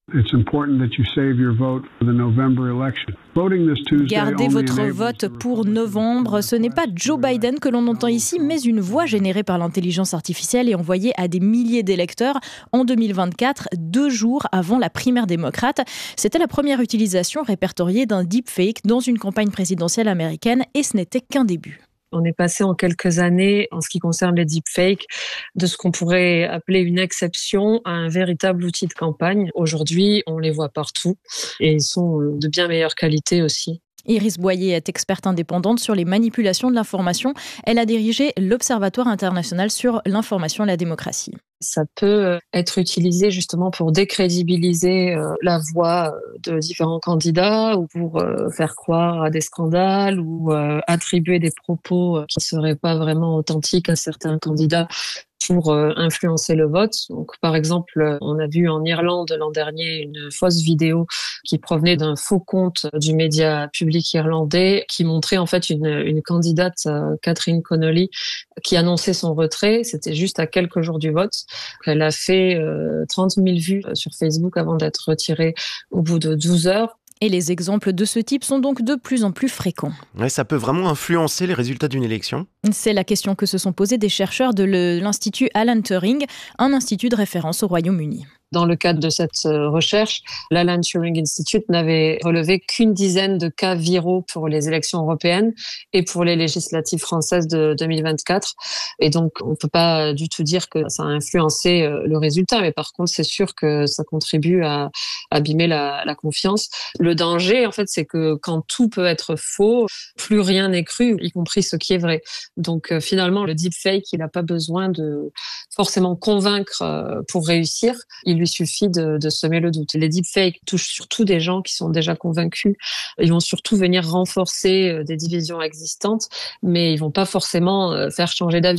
Gardez votre vote pour novembre. Ce n'est pas Joe Biden que l'on entend ici, mais une voix générée par l'intelligence artificielle et envoyée à des milliers d'électeurs en deux mille vingt-quatre, deux jours avant la primaire démocrate. C'était la première utilisation répertoriée d'un deepfake dans une campagne présidentielle américaine et ce n'était qu'un début. On est passé en quelques années, en ce qui concerne les deepfakes, de ce qu'on pourrait appeler une exception à un véritable outil de campagne. Aujourd'hui, on les voit partout et ils sont de bien meilleure qualité aussi. Iris Boyer est experte indépendante sur les manipulations de l'information. Elle a dirigé l'Observatoire international sur l'information et la démocratie. Ça peut être utilisé justement pour décrédibiliser la voix de différents candidats ou pour faire croire à des scandales ou attribuer des propos qui ne seraient pas vraiment authentiques à certains candidats pour influencer le vote. Donc, par exemple, on a vu en Irlande l'an dernier une fausse vidéo qui provenait d'un faux compte du média public irlandais qui montrait en fait une, une candidate, Catherine Connolly, qui annonçait son retrait. C'était juste à quelques jours du vote. Elle a fait euh, trente mille vues sur Facebook avant d'être retirée au bout de douze heures. Et les exemples de ce type sont donc de plus en plus fréquents. Ouais, ça peut vraiment influencer les résultats d'une élection ? C'est la question que se sont posées des chercheurs de le, l'Institut Alan Turing, un institut de référence au Royaume-Uni. Dans le cadre de cette recherche, l'Alan Turing Institute n'avait relevé qu'une dizaine de cas viraux pour les élections européennes et pour les législatives françaises de deux mille vingt-quatre. Et donc, on ne peut pas du tout dire que ça a influencé le résultat, mais par contre, c'est sûr que ça contribue à abîmer la, la confiance. Le danger, en fait, c'est que quand tout peut être faux, plus rien n'est cru, y compris ce qui est vrai. Donc, finalement, le deepfake, il n'a pas besoin de forcément convaincre pour réussir. Il lui suffit de, de semer le doute. Les deepfakes touchent surtout des gens qui sont déjà convaincus. Ils vont surtout venir renforcer des divisions existantes, mais ils vont pas forcément faire changer d'avis.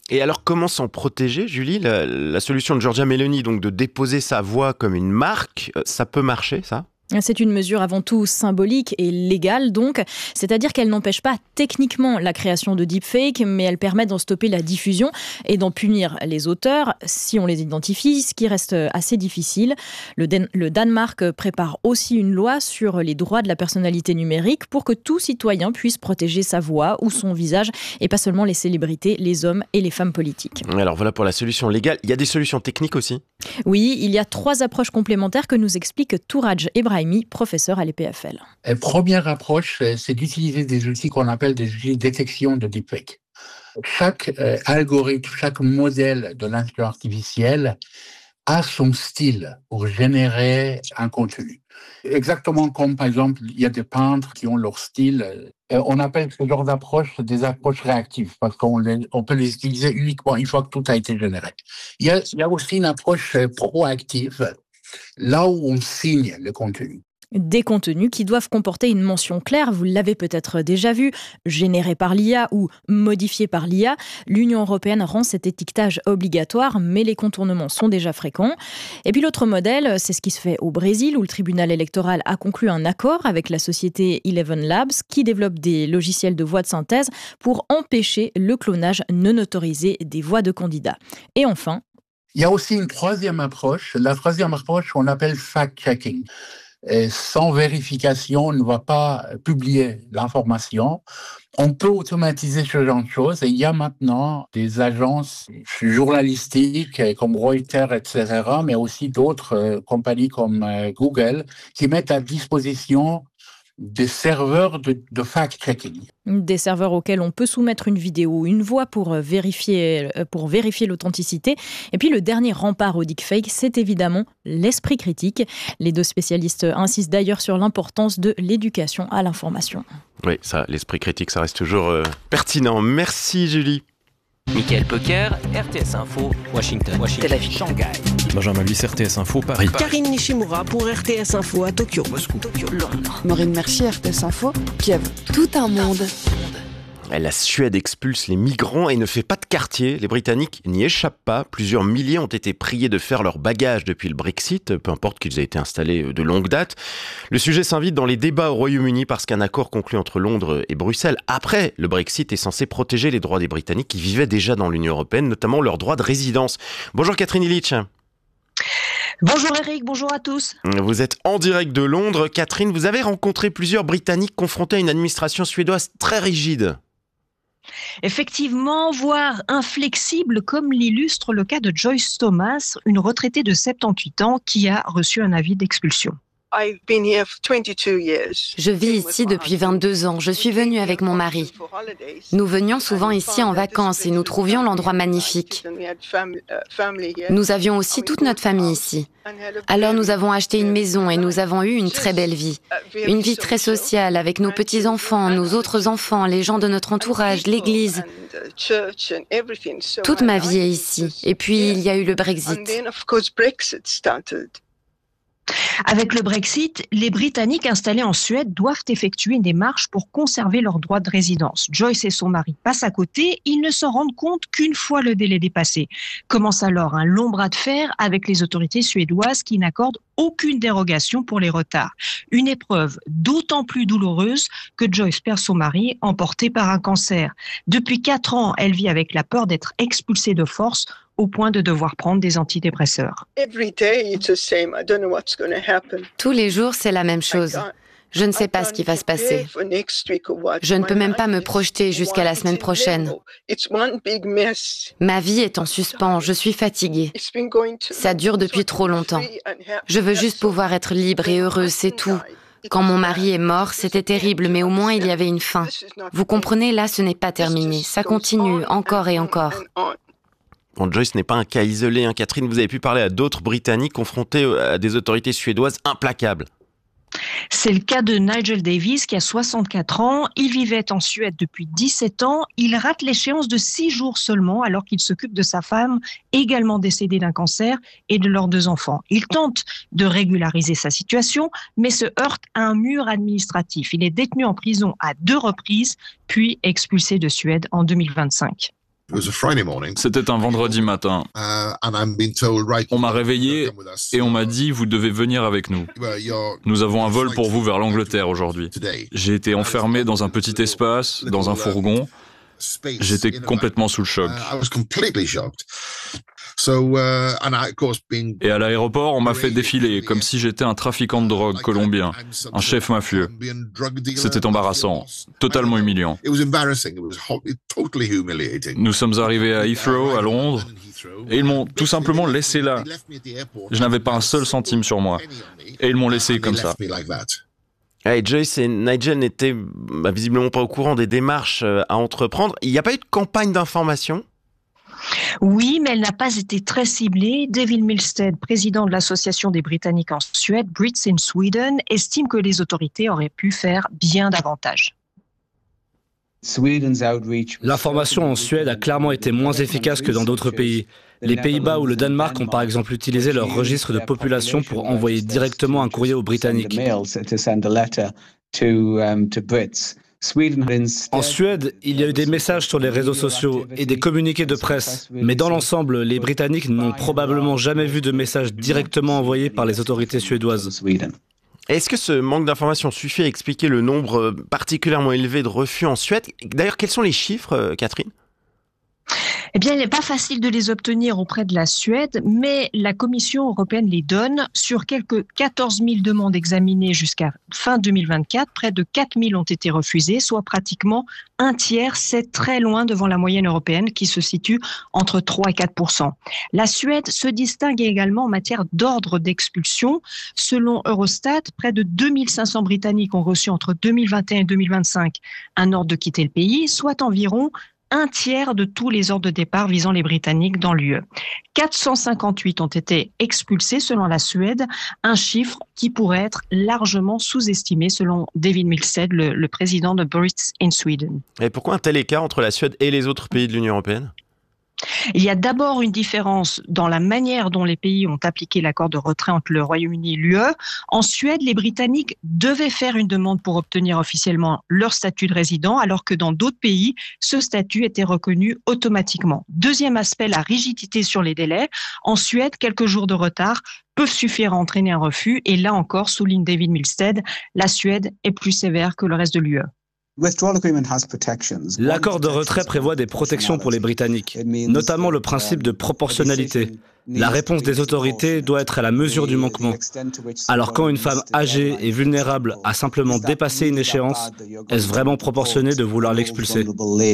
Et alors, comment s'en protéger, Julie ? la, la solution de Giorgia Meloni, donc de déposer sa voix comme une marque, ça peut marcher, ça ? C'est une mesure avant tout symbolique et légale donc, c'est-à-dire qu'elle n'empêche pas techniquement la création de deepfakes, mais elle permet d'en stopper la diffusion et d'en punir les auteurs si on les identifie, ce qui reste assez difficile. Le, Dan- le Danemark prépare aussi une loi sur les droits de la personnalité numérique pour que tout citoyen puisse protéger sa voix ou son visage et pas seulement les célébrités, les hommes et les femmes politiques. Alors voilà pour la solution légale. Il y a des solutions techniques aussi ? Oui, il y a trois approches complémentaires que nous explique Touraj Ebrahimi, professeur à l'E P F L. La première approche, c'est d'utiliser des outils qu'on appelle des outils de détection de deepfake. Chaque euh, algorithme, chaque modèle de l'intelligence artificielle a son style pour générer un contenu. Exactement comme, par exemple, il y a des peintres qui ont leur style. Euh, on appelle ce genre d'approche des approches réactives parce qu'on les, on peut les utiliser uniquement une fois que tout a été généré. Il y a, il y a aussi une approche proactive, là où on signe le contenu. Des contenus qui doivent comporter une mention claire, vous l'avez peut-être déjà vu, générés par l'I A ou modifiés par l'I A. L'Union européenne rend cet étiquetage obligatoire, mais les contournements sont déjà fréquents. Et puis l'autre modèle, c'est ce qui se fait au Brésil, où le tribunal électoral a conclu un accord avec la société Eleven Labs, qui développe des logiciels de voix de synthèse pour empêcher le clonage non autorisé des voix de candidats. Et enfin, il y a aussi une troisième approche. La troisième approche, on appelle fact-checking. Et sans vérification, on ne va pas publier l'information. On peut automatiser ce genre de choses. Et il y a maintenant des agences journalistiques comme Reuters, et cetera, mais aussi d'autres euh, compagnies comme euh, Google qui mettent à disposition des serveurs de, de fact-checking. Des serveurs auxquels on peut soumettre une vidéo ou une voix pour vérifier, pour vérifier l'authenticité. Et puis le dernier rempart au deepfake, c'est évidemment l'esprit critique. Les deux spécialistes insistent d'ailleurs sur l'importance de l'éducation à l'information. Oui, ça, l'esprit critique, ça reste toujours euh, pertinent. Merci Julie. Michael Poker, R T S Info, Washington, Washington, Tel Aviv, Shanghai. Benjamin Luce, R T S Info, Paris. Karine Nishimura pour R T S Info à Tokyo, Moscou, Tokyo, Londres. Maureen Mercier, R T S Info, Kiev. Tout un monde. La Suède expulse les migrants et ne fait pas de quartier. Les Britanniques n'y échappent pas. Plusieurs milliers ont été priés de faire leur bagage depuis le Brexit, peu importe qu'ils aient été installés de longue date. Le sujet s'invite dans les débats au Royaume-Uni parce qu'un accord conclu entre Londres et Bruxelles après le Brexit est censé protéger les droits des Britanniques qui vivaient déjà dans l'Union européenne, notamment leur droit de résidence. Bonjour Catherine Illich. Bonjour Eric, bonjour à tous. Vous êtes en direct de Londres. Catherine, vous avez rencontré plusieurs Britanniques confrontés à une administration suédoise très rigide. Effectivement, voire inflexible, comme l'illustre le cas de Joyce Thomas, une retraitée de soixante-dix-huit ans qui a reçu un avis d'expulsion. Je vis ici depuis vingt-deux ans. Je suis venue avec mon mari. Nous venions souvent ici en vacances et nous trouvions l'endroit magnifique. Nous avions aussi toute notre famille ici. Alors nous avons acheté une maison et nous avons eu une très belle vie. Une vie très sociale avec nos petits-enfants, nos autres enfants, les gens de notre entourage, l'église. Toute ma vie est ici. Et puis il y a eu le Brexit. Avec le Brexit, les Britanniques installés en Suède doivent effectuer une démarche pour conserver leur droit de résidence. Joyce et son mari passent à côté, ils ne s'en rendent compte qu'une fois le délai dépassé. Commence alors un long bras de fer avec les autorités suédoises qui n'accordent aucune dérogation pour les retards. Une épreuve d'autant plus douloureuse que Joyce perd son mari, emporté par un cancer. Depuis quatre ans, elle vit avec la peur d'être expulsée de force, au point de devoir prendre des antidépresseurs. Tous les jours, c'est la même chose. Je ne sais pas ce qui va se passer. Je ne peux même pas me projeter jusqu'à la semaine prochaine. Ma vie est en suspens, je suis fatiguée. Ça dure depuis trop longtemps. Je veux juste pouvoir être libre et heureuse, c'est tout. Quand mon mari est mort, c'était terrible, mais au moins il y avait une fin. Vous comprenez, là, ce n'est pas terminé. Ça continue encore et encore. Bon, Joyce n'est pas un cas isolé, hein. Catherine, vous avez pu parler à d'autres Britanniques confrontés à des autorités suédoises implacables. C'est le cas de Nigel Davis qui a soixante-quatre ans. Il vivait en Suède depuis dix-sept ans. Il rate l'échéance de six jours seulement alors qu'il s'occupe de sa femme, également décédée d'un cancer, et de leurs deux enfants. Il tente de régulariser sa situation, mais se heurte à un mur administratif. Il est détenu en prison à deux reprises, puis expulsé de Suède en deux mille vingt-cinq. C'était un vendredi matin. On m'a réveillé et on m'a dit « Vous devez venir avec nous. Nous avons un vol pour vous vers l'Angleterre aujourd'hui. » J'ai été enfermé dans un petit espace, dans un fourgon. J'étais complètement sous le choc. Et à l'aéroport, on m'a fait défiler comme si j'étais un trafiquant de drogue colombien, un chef mafieux. C'était embarrassant, totalement humiliant. Nous sommes arrivés à Heathrow, à Londres, et ils m'ont tout simplement laissé là. Je n'avais pas un seul centime sur moi, et ils m'ont laissé comme ça. Hey, Joyce et Nigel n'étaient bah, visiblement pas au courant des démarches à entreprendre. Il n'y a pas eu de campagne d'information ? Oui, mais elle n'a pas été très ciblée. David Milstead, président de l'association des Britanniques en Suède, Brits in Sweden, estime que les autorités auraient pu faire bien davantage. L'information en Suède a clairement été moins efficace que dans d'autres pays. Les Pays-Bas ou le Danemark ont par exemple utilisé leur registre de population pour envoyer directement un courrier aux Britanniques. En Suède, il y a eu des messages sur les réseaux sociaux et des communiqués de presse, mais dans l'ensemble, les Britanniques n'ont probablement jamais vu de messages directement envoyés par les autorités suédoises. Est-ce que ce manque d'information suffit à expliquer le nombre particulièrement élevé de refus en Suède ? D'ailleurs, quels sont les chiffres, Catherine ? Eh bien, il n'est pas facile de les obtenir auprès de la Suède, mais la Commission européenne les donne. Sur quelques quatorze mille demandes examinées jusqu'à fin deux mille vingt-quatre, près de quatre mille ont été refusées, soit pratiquement un tiers. C'est très loin devant la moyenne européenne qui se situe entre trois et quatre pour cent. La Suède se distingue également en matière d'ordre d'expulsion. Selon Eurostat, près de deux mille cinq cents Britanniques ont reçu entre deux mille vingt et un et deux mille vingt-cinq un ordre de quitter le pays, soit environ un tiers de tous les ordres de départ visant les Britanniques dans l'U E. quatre cent cinquante-huit ont été expulsés selon la Suède, un chiffre qui pourrait être largement sous-estimé selon David Milstead, le, le président de Brits in Sweden. Et pourquoi un tel écart entre la Suède et les autres pays de l'Union européenne ? Il y a d'abord une différence dans la manière dont les pays ont appliqué l'accord de retrait entre le Royaume-Uni et l'U E. En Suède, les Britanniques devaient faire une demande pour obtenir officiellement leur statut de résident, alors que dans d'autres pays, ce statut était reconnu automatiquement. Deuxième aspect, la rigidité sur les délais. En Suède, quelques jours de retard peuvent suffire à entraîner un refus. Et là encore, souligne David Milstead, la Suède est plus sévère que le reste de l'U E. L'accord de retrait prévoit des protections pour les Britanniques, notamment le principe de proportionnalité. La réponse des autorités doit être à la mesure du manquement. Alors quand une femme âgée et vulnérable a simplement dépassé une échéance, est-ce vraiment proportionné de vouloir l'expulser ?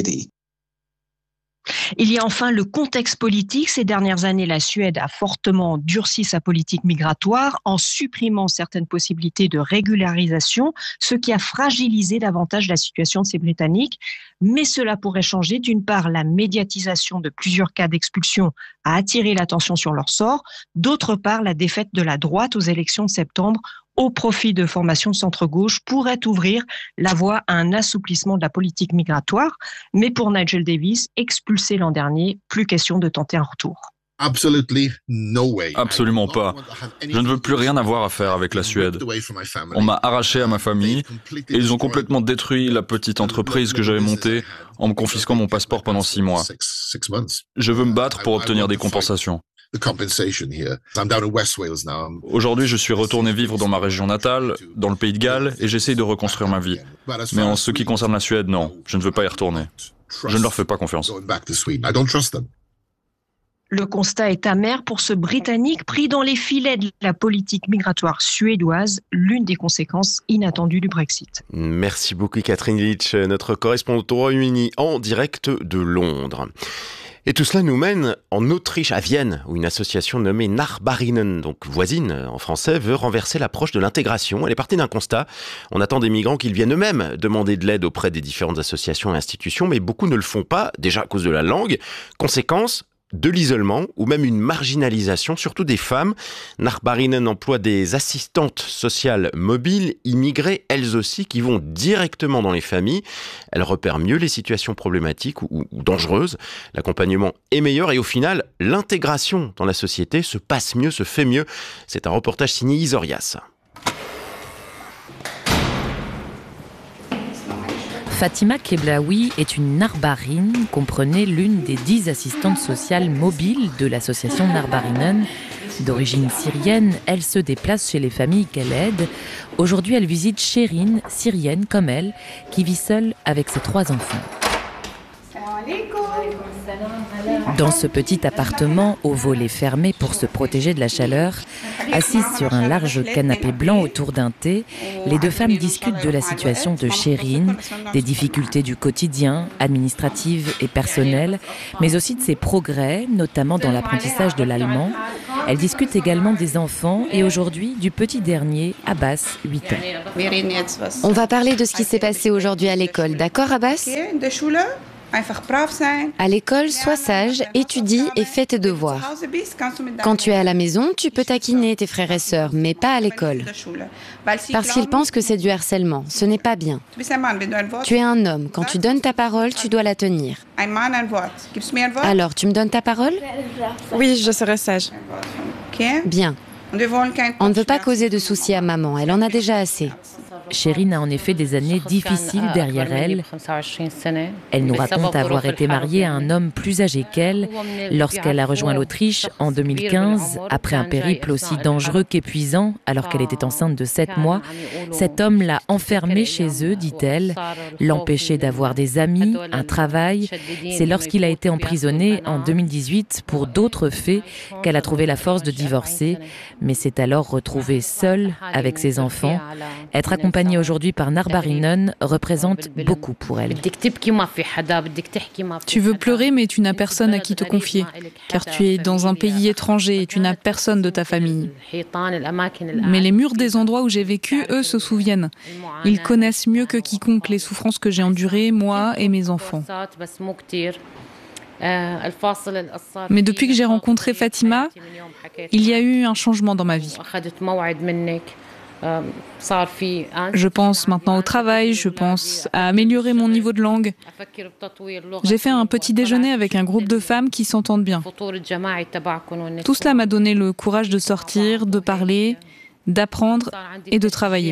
Il y a enfin le contexte politique. Ces dernières années, la Suède a fortement durci sa politique migratoire en supprimant certaines possibilités de régularisation, ce qui a fragilisé davantage la situation de ces Britanniques. Mais cela pourrait changer. D'une part, la médiatisation de plusieurs cas d'expulsion a attiré l'attention sur leur sort. D'autre part, la défaite de la droite aux élections de septembre au profit de formations de centre-gauche pourrait ouvrir la voie à un assouplissement de la politique migratoire. Mais pour Nigel Davis, expulsé l'an dernier, plus question de tenter un retour. Absolument pas. Je ne veux plus rien avoir à faire avec la Suède. On m'a arraché à ma famille et ils ont complètement détruit la petite entreprise que j'avais montée en me confisquant mon passeport pendant six mois. Je veux me battre pour obtenir des compensations. Aujourd'hui, je suis retourné vivre dans ma région natale, dans le pays de Galles, et j'essaye de reconstruire ma vie. Mais en ce qui concerne la Suède, non, je ne veux pas y retourner. Je ne leur fais pas confiance. Le constat est amer pour ce Britannique pris dans les filets de la politique migratoire suédoise, l'une des conséquences inattendues du Brexit. Merci beaucoup Catherine Litch, notre correspondante au Royaume-Uni en direct de Londres. Et tout cela nous mène en Autriche, à Vienne, où une association nommée Nachbarinnen, donc voisine en français, veut renverser l'approche de l'intégration. Elle est partie d'un constat. On attend des migrants qu'ils viennent eux-mêmes demander de l'aide auprès des différentes associations et institutions, mais beaucoup ne le font pas, déjà à cause de la langue. Conséquence, de l'isolement ou même une marginalisation, surtout des femmes. Nachbarinnen emploie des assistantes sociales mobiles, immigrées, elles aussi, qui vont directement dans les familles. Elles repèrent mieux les situations problématiques ou, ou dangereuses. L'accompagnement est meilleur et au final, l'intégration dans la société se passe mieux, se fait mieux. C'est un reportage signé Isorias. Fatima Keblaoui est une Narbarine, comprenez l'une des dix assistantes sociales mobiles de l'association Narbarinen. D'origine syrienne, elle se déplace chez les familles qu'elle aide. Aujourd'hui, elle visite Chérine, syrienne comme elle, qui vit seule avec ses trois enfants. Dans ce petit appartement au volet fermé pour se protéger de la chaleur, assises sur un large canapé blanc autour d'un thé, les deux femmes discutent de la situation de Chérine, des difficultés du quotidien, administratives et personnelles, mais aussi de ses progrès, notamment dans l'apprentissage de l'allemand. Elles discutent également des enfants et aujourd'hui du petit dernier, Abbas, huit ans. On va parler de ce qui s'est passé aujourd'hui à l'école, d'accord Abbas ? À l'école, sois sage, étudie et fais tes devoirs. Quand tu es à la maison, tu peux taquiner tes frères et sœurs, mais pas à l'école. Parce qu'ils pensent que c'est du harcèlement. Ce n'est pas bien. Tu es un homme. Quand tu donnes ta parole, tu dois la tenir. Alors, tu me donnes ta parole ? Oui, je serai sage. Bien. On ne veut pas causer de soucis à maman. Elle en a déjà assez. Chérine a en effet des années difficiles derrière elle. Elle nous raconte avoir été mariée à un homme plus âgé qu'elle lorsqu'elle a rejoint l'Autriche en deux mille quinze, après un périple aussi dangereux qu'épuisant, alors qu'elle était enceinte de sept mois. Cet homme l'a enfermée chez eux, dit-elle, l'empêchait d'avoir des amis, un travail. C'est lorsqu'il a été emprisonné en deux mille dix-huit pour d'autres faits qu'elle a trouvé la force de divorcer, mais s'est alors retrouvée seule avec ses enfants. Être accompagnée aujourd'hui par Narbarinen représente beaucoup pour elle. Tu veux pleurer, mais tu n'as personne à qui te confier, car tu es dans un pays étranger et tu n'as personne de ta famille. Mais les murs des endroits où j'ai vécu, eux, se souviennent. Ils connaissent mieux que quiconque les souffrances que j'ai endurées, moi et mes enfants. Mais depuis que j'ai rencontré Fatima, il y a eu un changement dans ma vie. Je pense maintenant au travail, je pense à améliorer mon niveau de langue. J'ai fait un petit déjeuner avec un groupe de femmes qui s'entendent bien. Tout cela m'a donné le courage de sortir, de parler, d'apprendre et de travailler.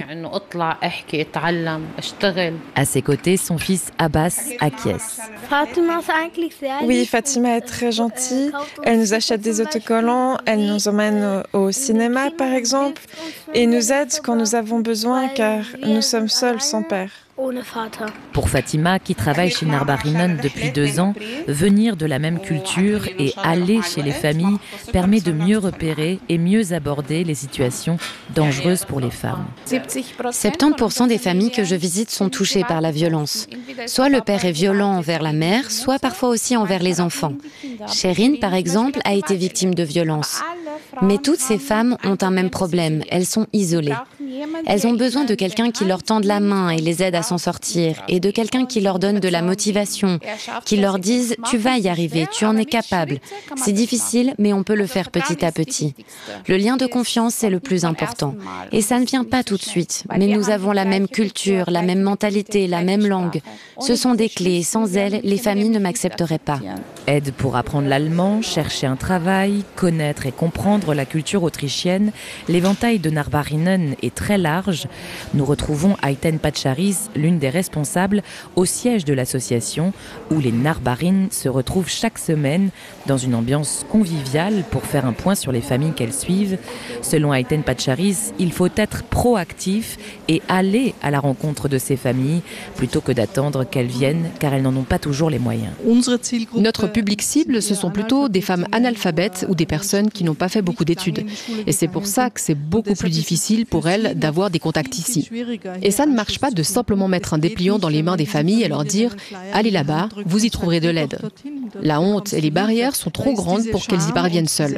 À ses côtés, son fils Abbas acquiesce. Oui, Fatima est très gentille. Elle nous achète des autocollants, elle nous emmène au, au cinéma par exemple, et nous aide quand nous avons besoin car nous sommes seuls sans père. Pour Fatima, qui travaille chez Narbarinen depuis deux ans, venir de la même culture et aller chez les familles permet de mieux repérer et mieux aborder les situations dangereuses pour les femmes. soixante-dix pour cent des familles que je visite sont touchées par la violence. Soit le père est violent envers la mère, soit parfois aussi envers les enfants. Chérine, par exemple, a été victime de violences. Mais toutes ces femmes ont un même problème, elles sont isolées. Elles ont besoin de quelqu'un qui leur tende la main et les aide à s'en sortir, et de quelqu'un qui leur donne de la motivation, qui leur dise « tu vas y arriver, tu en es capable ». C'est difficile, mais on peut le faire petit à petit. Le lien de confiance, c'est le plus important. Et ça ne vient pas tout de suite, mais nous avons la même culture, la même mentalité, la même langue. Ce sont des clés, sans elles, les familles ne m'accepteraient pas. Aide pour apprendre l'allemand, chercher un travail, connaître et comprendre la culture autrichienne, l'éventail de Narbarinen est très large. Nous retrouvons Ayten Pacharis, l'une des responsables, au siège de l'association, où les Narbarines se retrouvent chaque semaine dans une ambiance conviviale pour faire un point sur les familles qu'elles suivent. Selon Ayten Pacharis, il faut être proactif et aller à la rencontre de ces familles plutôt que d'attendre qu'elles viennent, car elles n'en ont pas toujours les moyens. Notre public cible, ce sont plutôt des femmes analphabètes ou des personnes qui n'ont pas fait beaucoup d'études. Et c'est pour ça que c'est beaucoup plus difficile pour elles d'avoir des contacts ici. Et ça ne marche pas de simplement mettre un dépliant dans les mains des familles et leur dire « allez là-bas, vous y trouverez de l'aide ». La honte et les barrières sont trop grandes pour qu'elles y parviennent seules.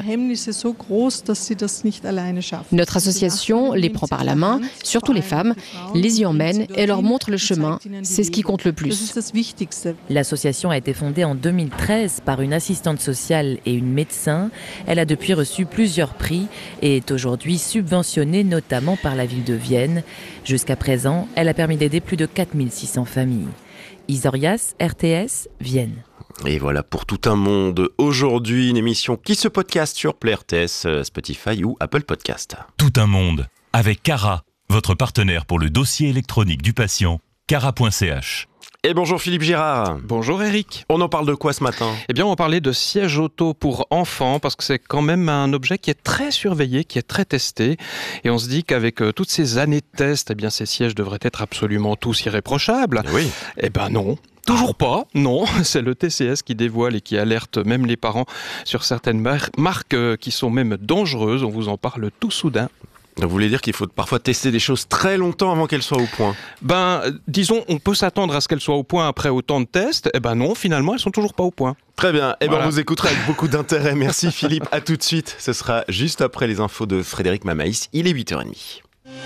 Notre association les prend par la main, surtout les femmes, les y emmène et leur montre le chemin. C'est ce qui compte le plus. L'association a été fondée en deux mille treize par une assistante sociale et une médecin. Elle a depuis reçu plusieurs prix et est aujourd'hui subventionnée notamment par la ville de Vienne. Jusqu'à présent, elle a permis d'aider plus de quatre mille six cents familles. Isorias, R T S, Vienne. Et voilà pour Tout un monde. Aujourd'hui, une émission qui se podcast sur Play R T S, Spotify ou Apple Podcast. Tout un monde, avec Cara, votre partenaire pour le dossier électronique du patient. cara point c h. Et bonjour Philippe Girard. Bonjour Eric. On en parle de quoi ce matin ? Eh bien, on va parler de sièges auto pour enfants parce que c'est quand même un objet qui est très surveillé, qui est très testé. Et on se dit qu'avec euh, toutes ces années de tests, eh bien, ces sièges devraient être absolument tous irréprochables. Oui. Eh ben non. Toujours pas, non, c'est le T C S qui dévoile et qui alerte même les parents sur certaines mar- marques euh, qui sont même dangereuses. On vous en parle tout soudain. Vous voulez dire qu'il faut parfois tester des choses très longtemps avant qu'elles soient au point ? Ben, disons, on peut s'attendre à ce qu'elles soient au point après autant de tests. Eh ben non, finalement, elles sont toujours pas au point. Très bien, eh ben voilà. On vous écoutera avec beaucoup d'intérêt. Merci Philippe, à tout de suite. Ce sera juste après les infos de Frédéric Mamaïs. Il est huit heures trente.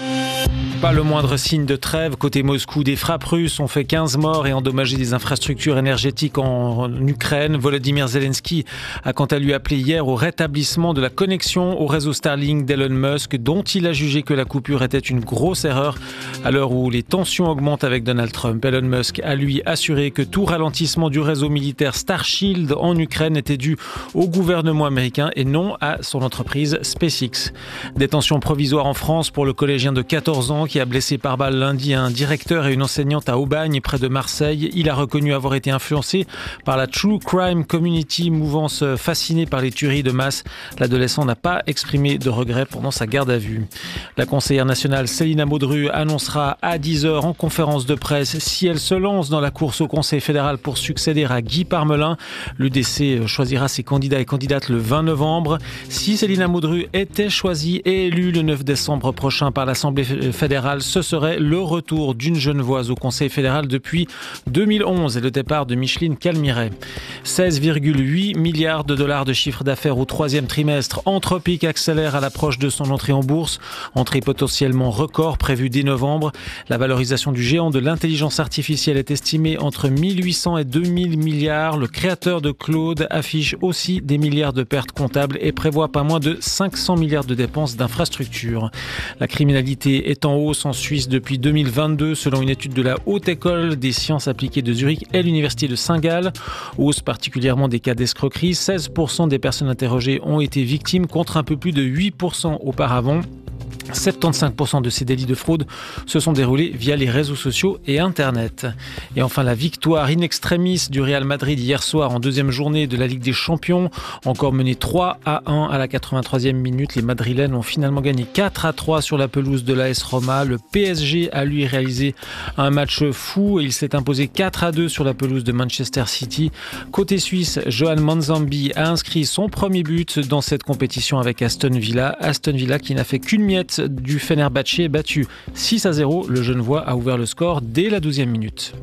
Pas le moindre signe de trêve. Côté Moscou, des frappes russes ont fait quinze morts et endommagé des infrastructures énergétiques en Ukraine. Volodymyr Zelensky a quant à lui appelé hier au rétablissement de la connexion au réseau Starlink d'Elon Musk, dont il a jugé que la coupure était une grosse erreur à l'heure où les tensions augmentent avec Donald Trump. Elon Musk a lui assuré que tout ralentissement du réseau militaire Starshield en Ukraine était dû au gouvernement américain et non à son entreprise SpaceX. Détention provisoire en France pour le collégien de quatorze ans qui a blessé par balle lundi un directeur et une enseignante à Aubagne, près de Marseille. Il a reconnu avoir été influencé par la True Crime Community, mouvance fascinée par les tueries de masse. L'adolescent n'a pas exprimé de regret pendant sa garde à vue. La conseillère nationale Célina Modru annoncera à dix heures en conférence de presse si elle se lance dans la course au Conseil fédéral pour succéder à Guy Parmelin. L'U D C choisira ses candidats et candidates le vingt novembre. Si Célina Modru était choisie et élue le neuf décembre prochain par l'Assemblée fédérale, ce serait le retour d'une Genevoise au Conseil fédéral depuis deux mille onze et le départ de Micheline Calmiret. seize virgule huit milliards de dollars de chiffre d'affaires au troisième trimestre. Anthropic accélère à l'approche de son entrée en bourse. Entrée potentiellement record prévue dès novembre. La valorisation du géant de l'intelligence artificielle est estimée entre mille huit cents et deux mille milliards. Le créateur de Claude affiche aussi des milliards de pertes comptables et prévoit pas moins de cinq cents milliards de dépenses d'infrastructures. La criminalité est en hausse en Suisse depuis deux mille vingt-deux selon une étude de la Haute École des sciences appliquées de Zurich et l'Université de Saint-Gall. Hausse particulièrement des cas d'escroquerie. seize pour cent des personnes interrogées ont été victimes contre un peu plus de huit pour cent auparavant. soixante-quinze pour cent de ces délits de fraude se sont déroulés via les réseaux sociaux et Internet. Et enfin, la victoire in extremis du Real Madrid hier soir en deuxième journée de la Ligue des Champions. Encore mené trois à un à la quatre-vingt-troisième minute, les Madrilènes ont finalement gagné quatre à trois sur la pelouse de l'A S Roma. Le P S G a lui réalisé un match fou et il s'est imposé quatre à deux sur la pelouse de Manchester City. Côté suisse, Johan Manzambi a inscrit son premier but dans cette compétition avec Aston Villa. Aston Villa qui n'a fait qu'une miette du Fenerbahçe battu six à zéro. Le Genevois a ouvert le score dès la douzième minute.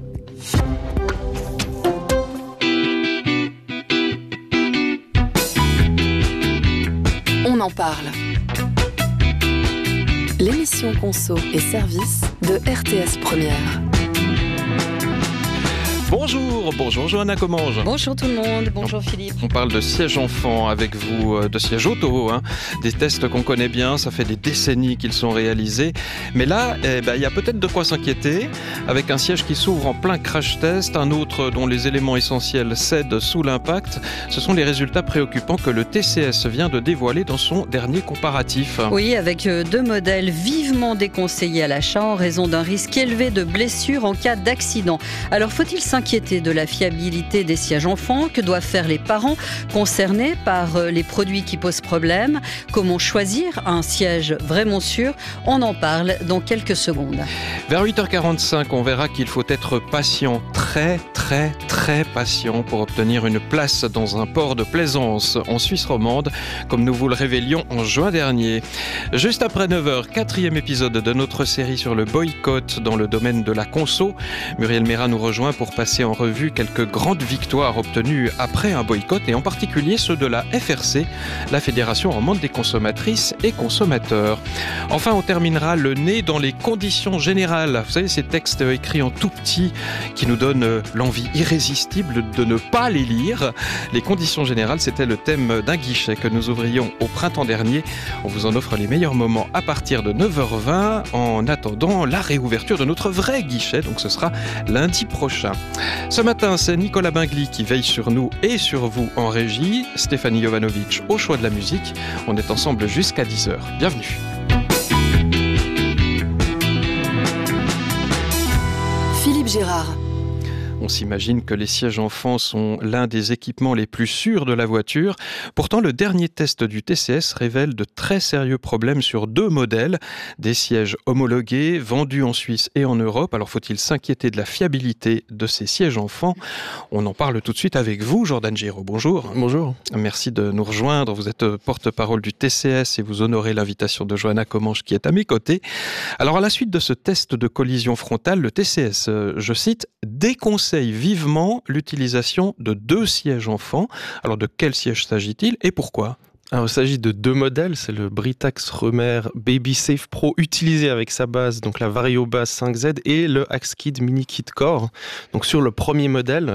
On en parle. L'émission Conso et Service de R T S Première. Bonjour, bonjour Johanna Commange. Bonjour tout le monde, bonjour Philippe. On parle de siège enfant avec vous, de siège auto, hein. Des tests qu'on connaît bien, ça fait des décennies qu'ils sont réalisés. Mais là, eh ben, il y a peut-être de quoi s'inquiéter, avec un siège qui s'ouvre en plein crash test, un autre dont les éléments essentiels cèdent sous l'impact. Ce sont les résultats préoccupants que le T C S vient de dévoiler dans son dernier comparatif. Oui, avec deux modèles vivement déconseillés à l'achat en raison d'un risque élevé de blessure en cas d'accident. Alors faut-il s'inquiéter de la fiabilité des sièges enfants? Que doivent faire les parents concernés par les produits qui posent problème? Comment choisir un siège vraiment sûr? On en parle dans quelques secondes. Vers huit heures quarante-cinq, on verra qu'il faut être patient, très très très patient pour obtenir une place dans un port de plaisance en Suisse romande, comme nous vous le révélions en juin dernier. Juste après neuf heures, quatrième épisode de notre série sur le boycott dans le domaine de la conso. Muriel Méra nous rejoint pour passer en revue quelques grandes victoires obtenues après un boycott et en particulier ceux de la F R C, la Fédération romande des consommatrices et consommateurs. Enfin, on terminera le nez dans les conditions générales. Vous savez, ces textes écrits en tout petit qui nous donnent l'envie irrésistible de ne pas les lire. Les conditions générales, c'était le thème d'un guichet que nous ouvrions au printemps dernier. On vous en offre les meilleurs moments à partir de neuf heures vingt en attendant la réouverture de notre vrai guichet, donc ce sera lundi prochain. Ce matin, c'est Nicolas Bingli qui veille sur nous et sur vous en régie, Stéphanie Jovanovic au choix de la musique. On est ensemble jusqu'à dix heures. Bienvenue. Philippe Gérard. On s'imagine que les sièges enfants sont l'un des équipements les plus sûrs de la voiture. Pourtant, le dernier test du T C S révèle de très sérieux problèmes sur deux modèles. Des sièges homologués, vendus en Suisse et en Europe. Alors, faut-il s'inquiéter de la fiabilité de ces sièges enfants ? On en parle tout de suite avec vous, Jordan Giraud. Bonjour. Bonjour. Merci de nous rejoindre. Vous êtes porte-parole du T C S et vous honorez l'invitation de Johanna Comanche qui est à mes côtés. Alors, à la suite de ce test de collision frontale, le T C S, je cite, déconseille vivement l'utilisation de deux sièges enfants. Alors de quel siège s'agit-il et pourquoi ? Alors, il s'agit de deux modèles, c'est le Britax Remer Baby Safe Pro utilisé avec sa base, donc la Vario Base cinq Z et le Axkid Mini Kit Core. Donc sur le premier modèle,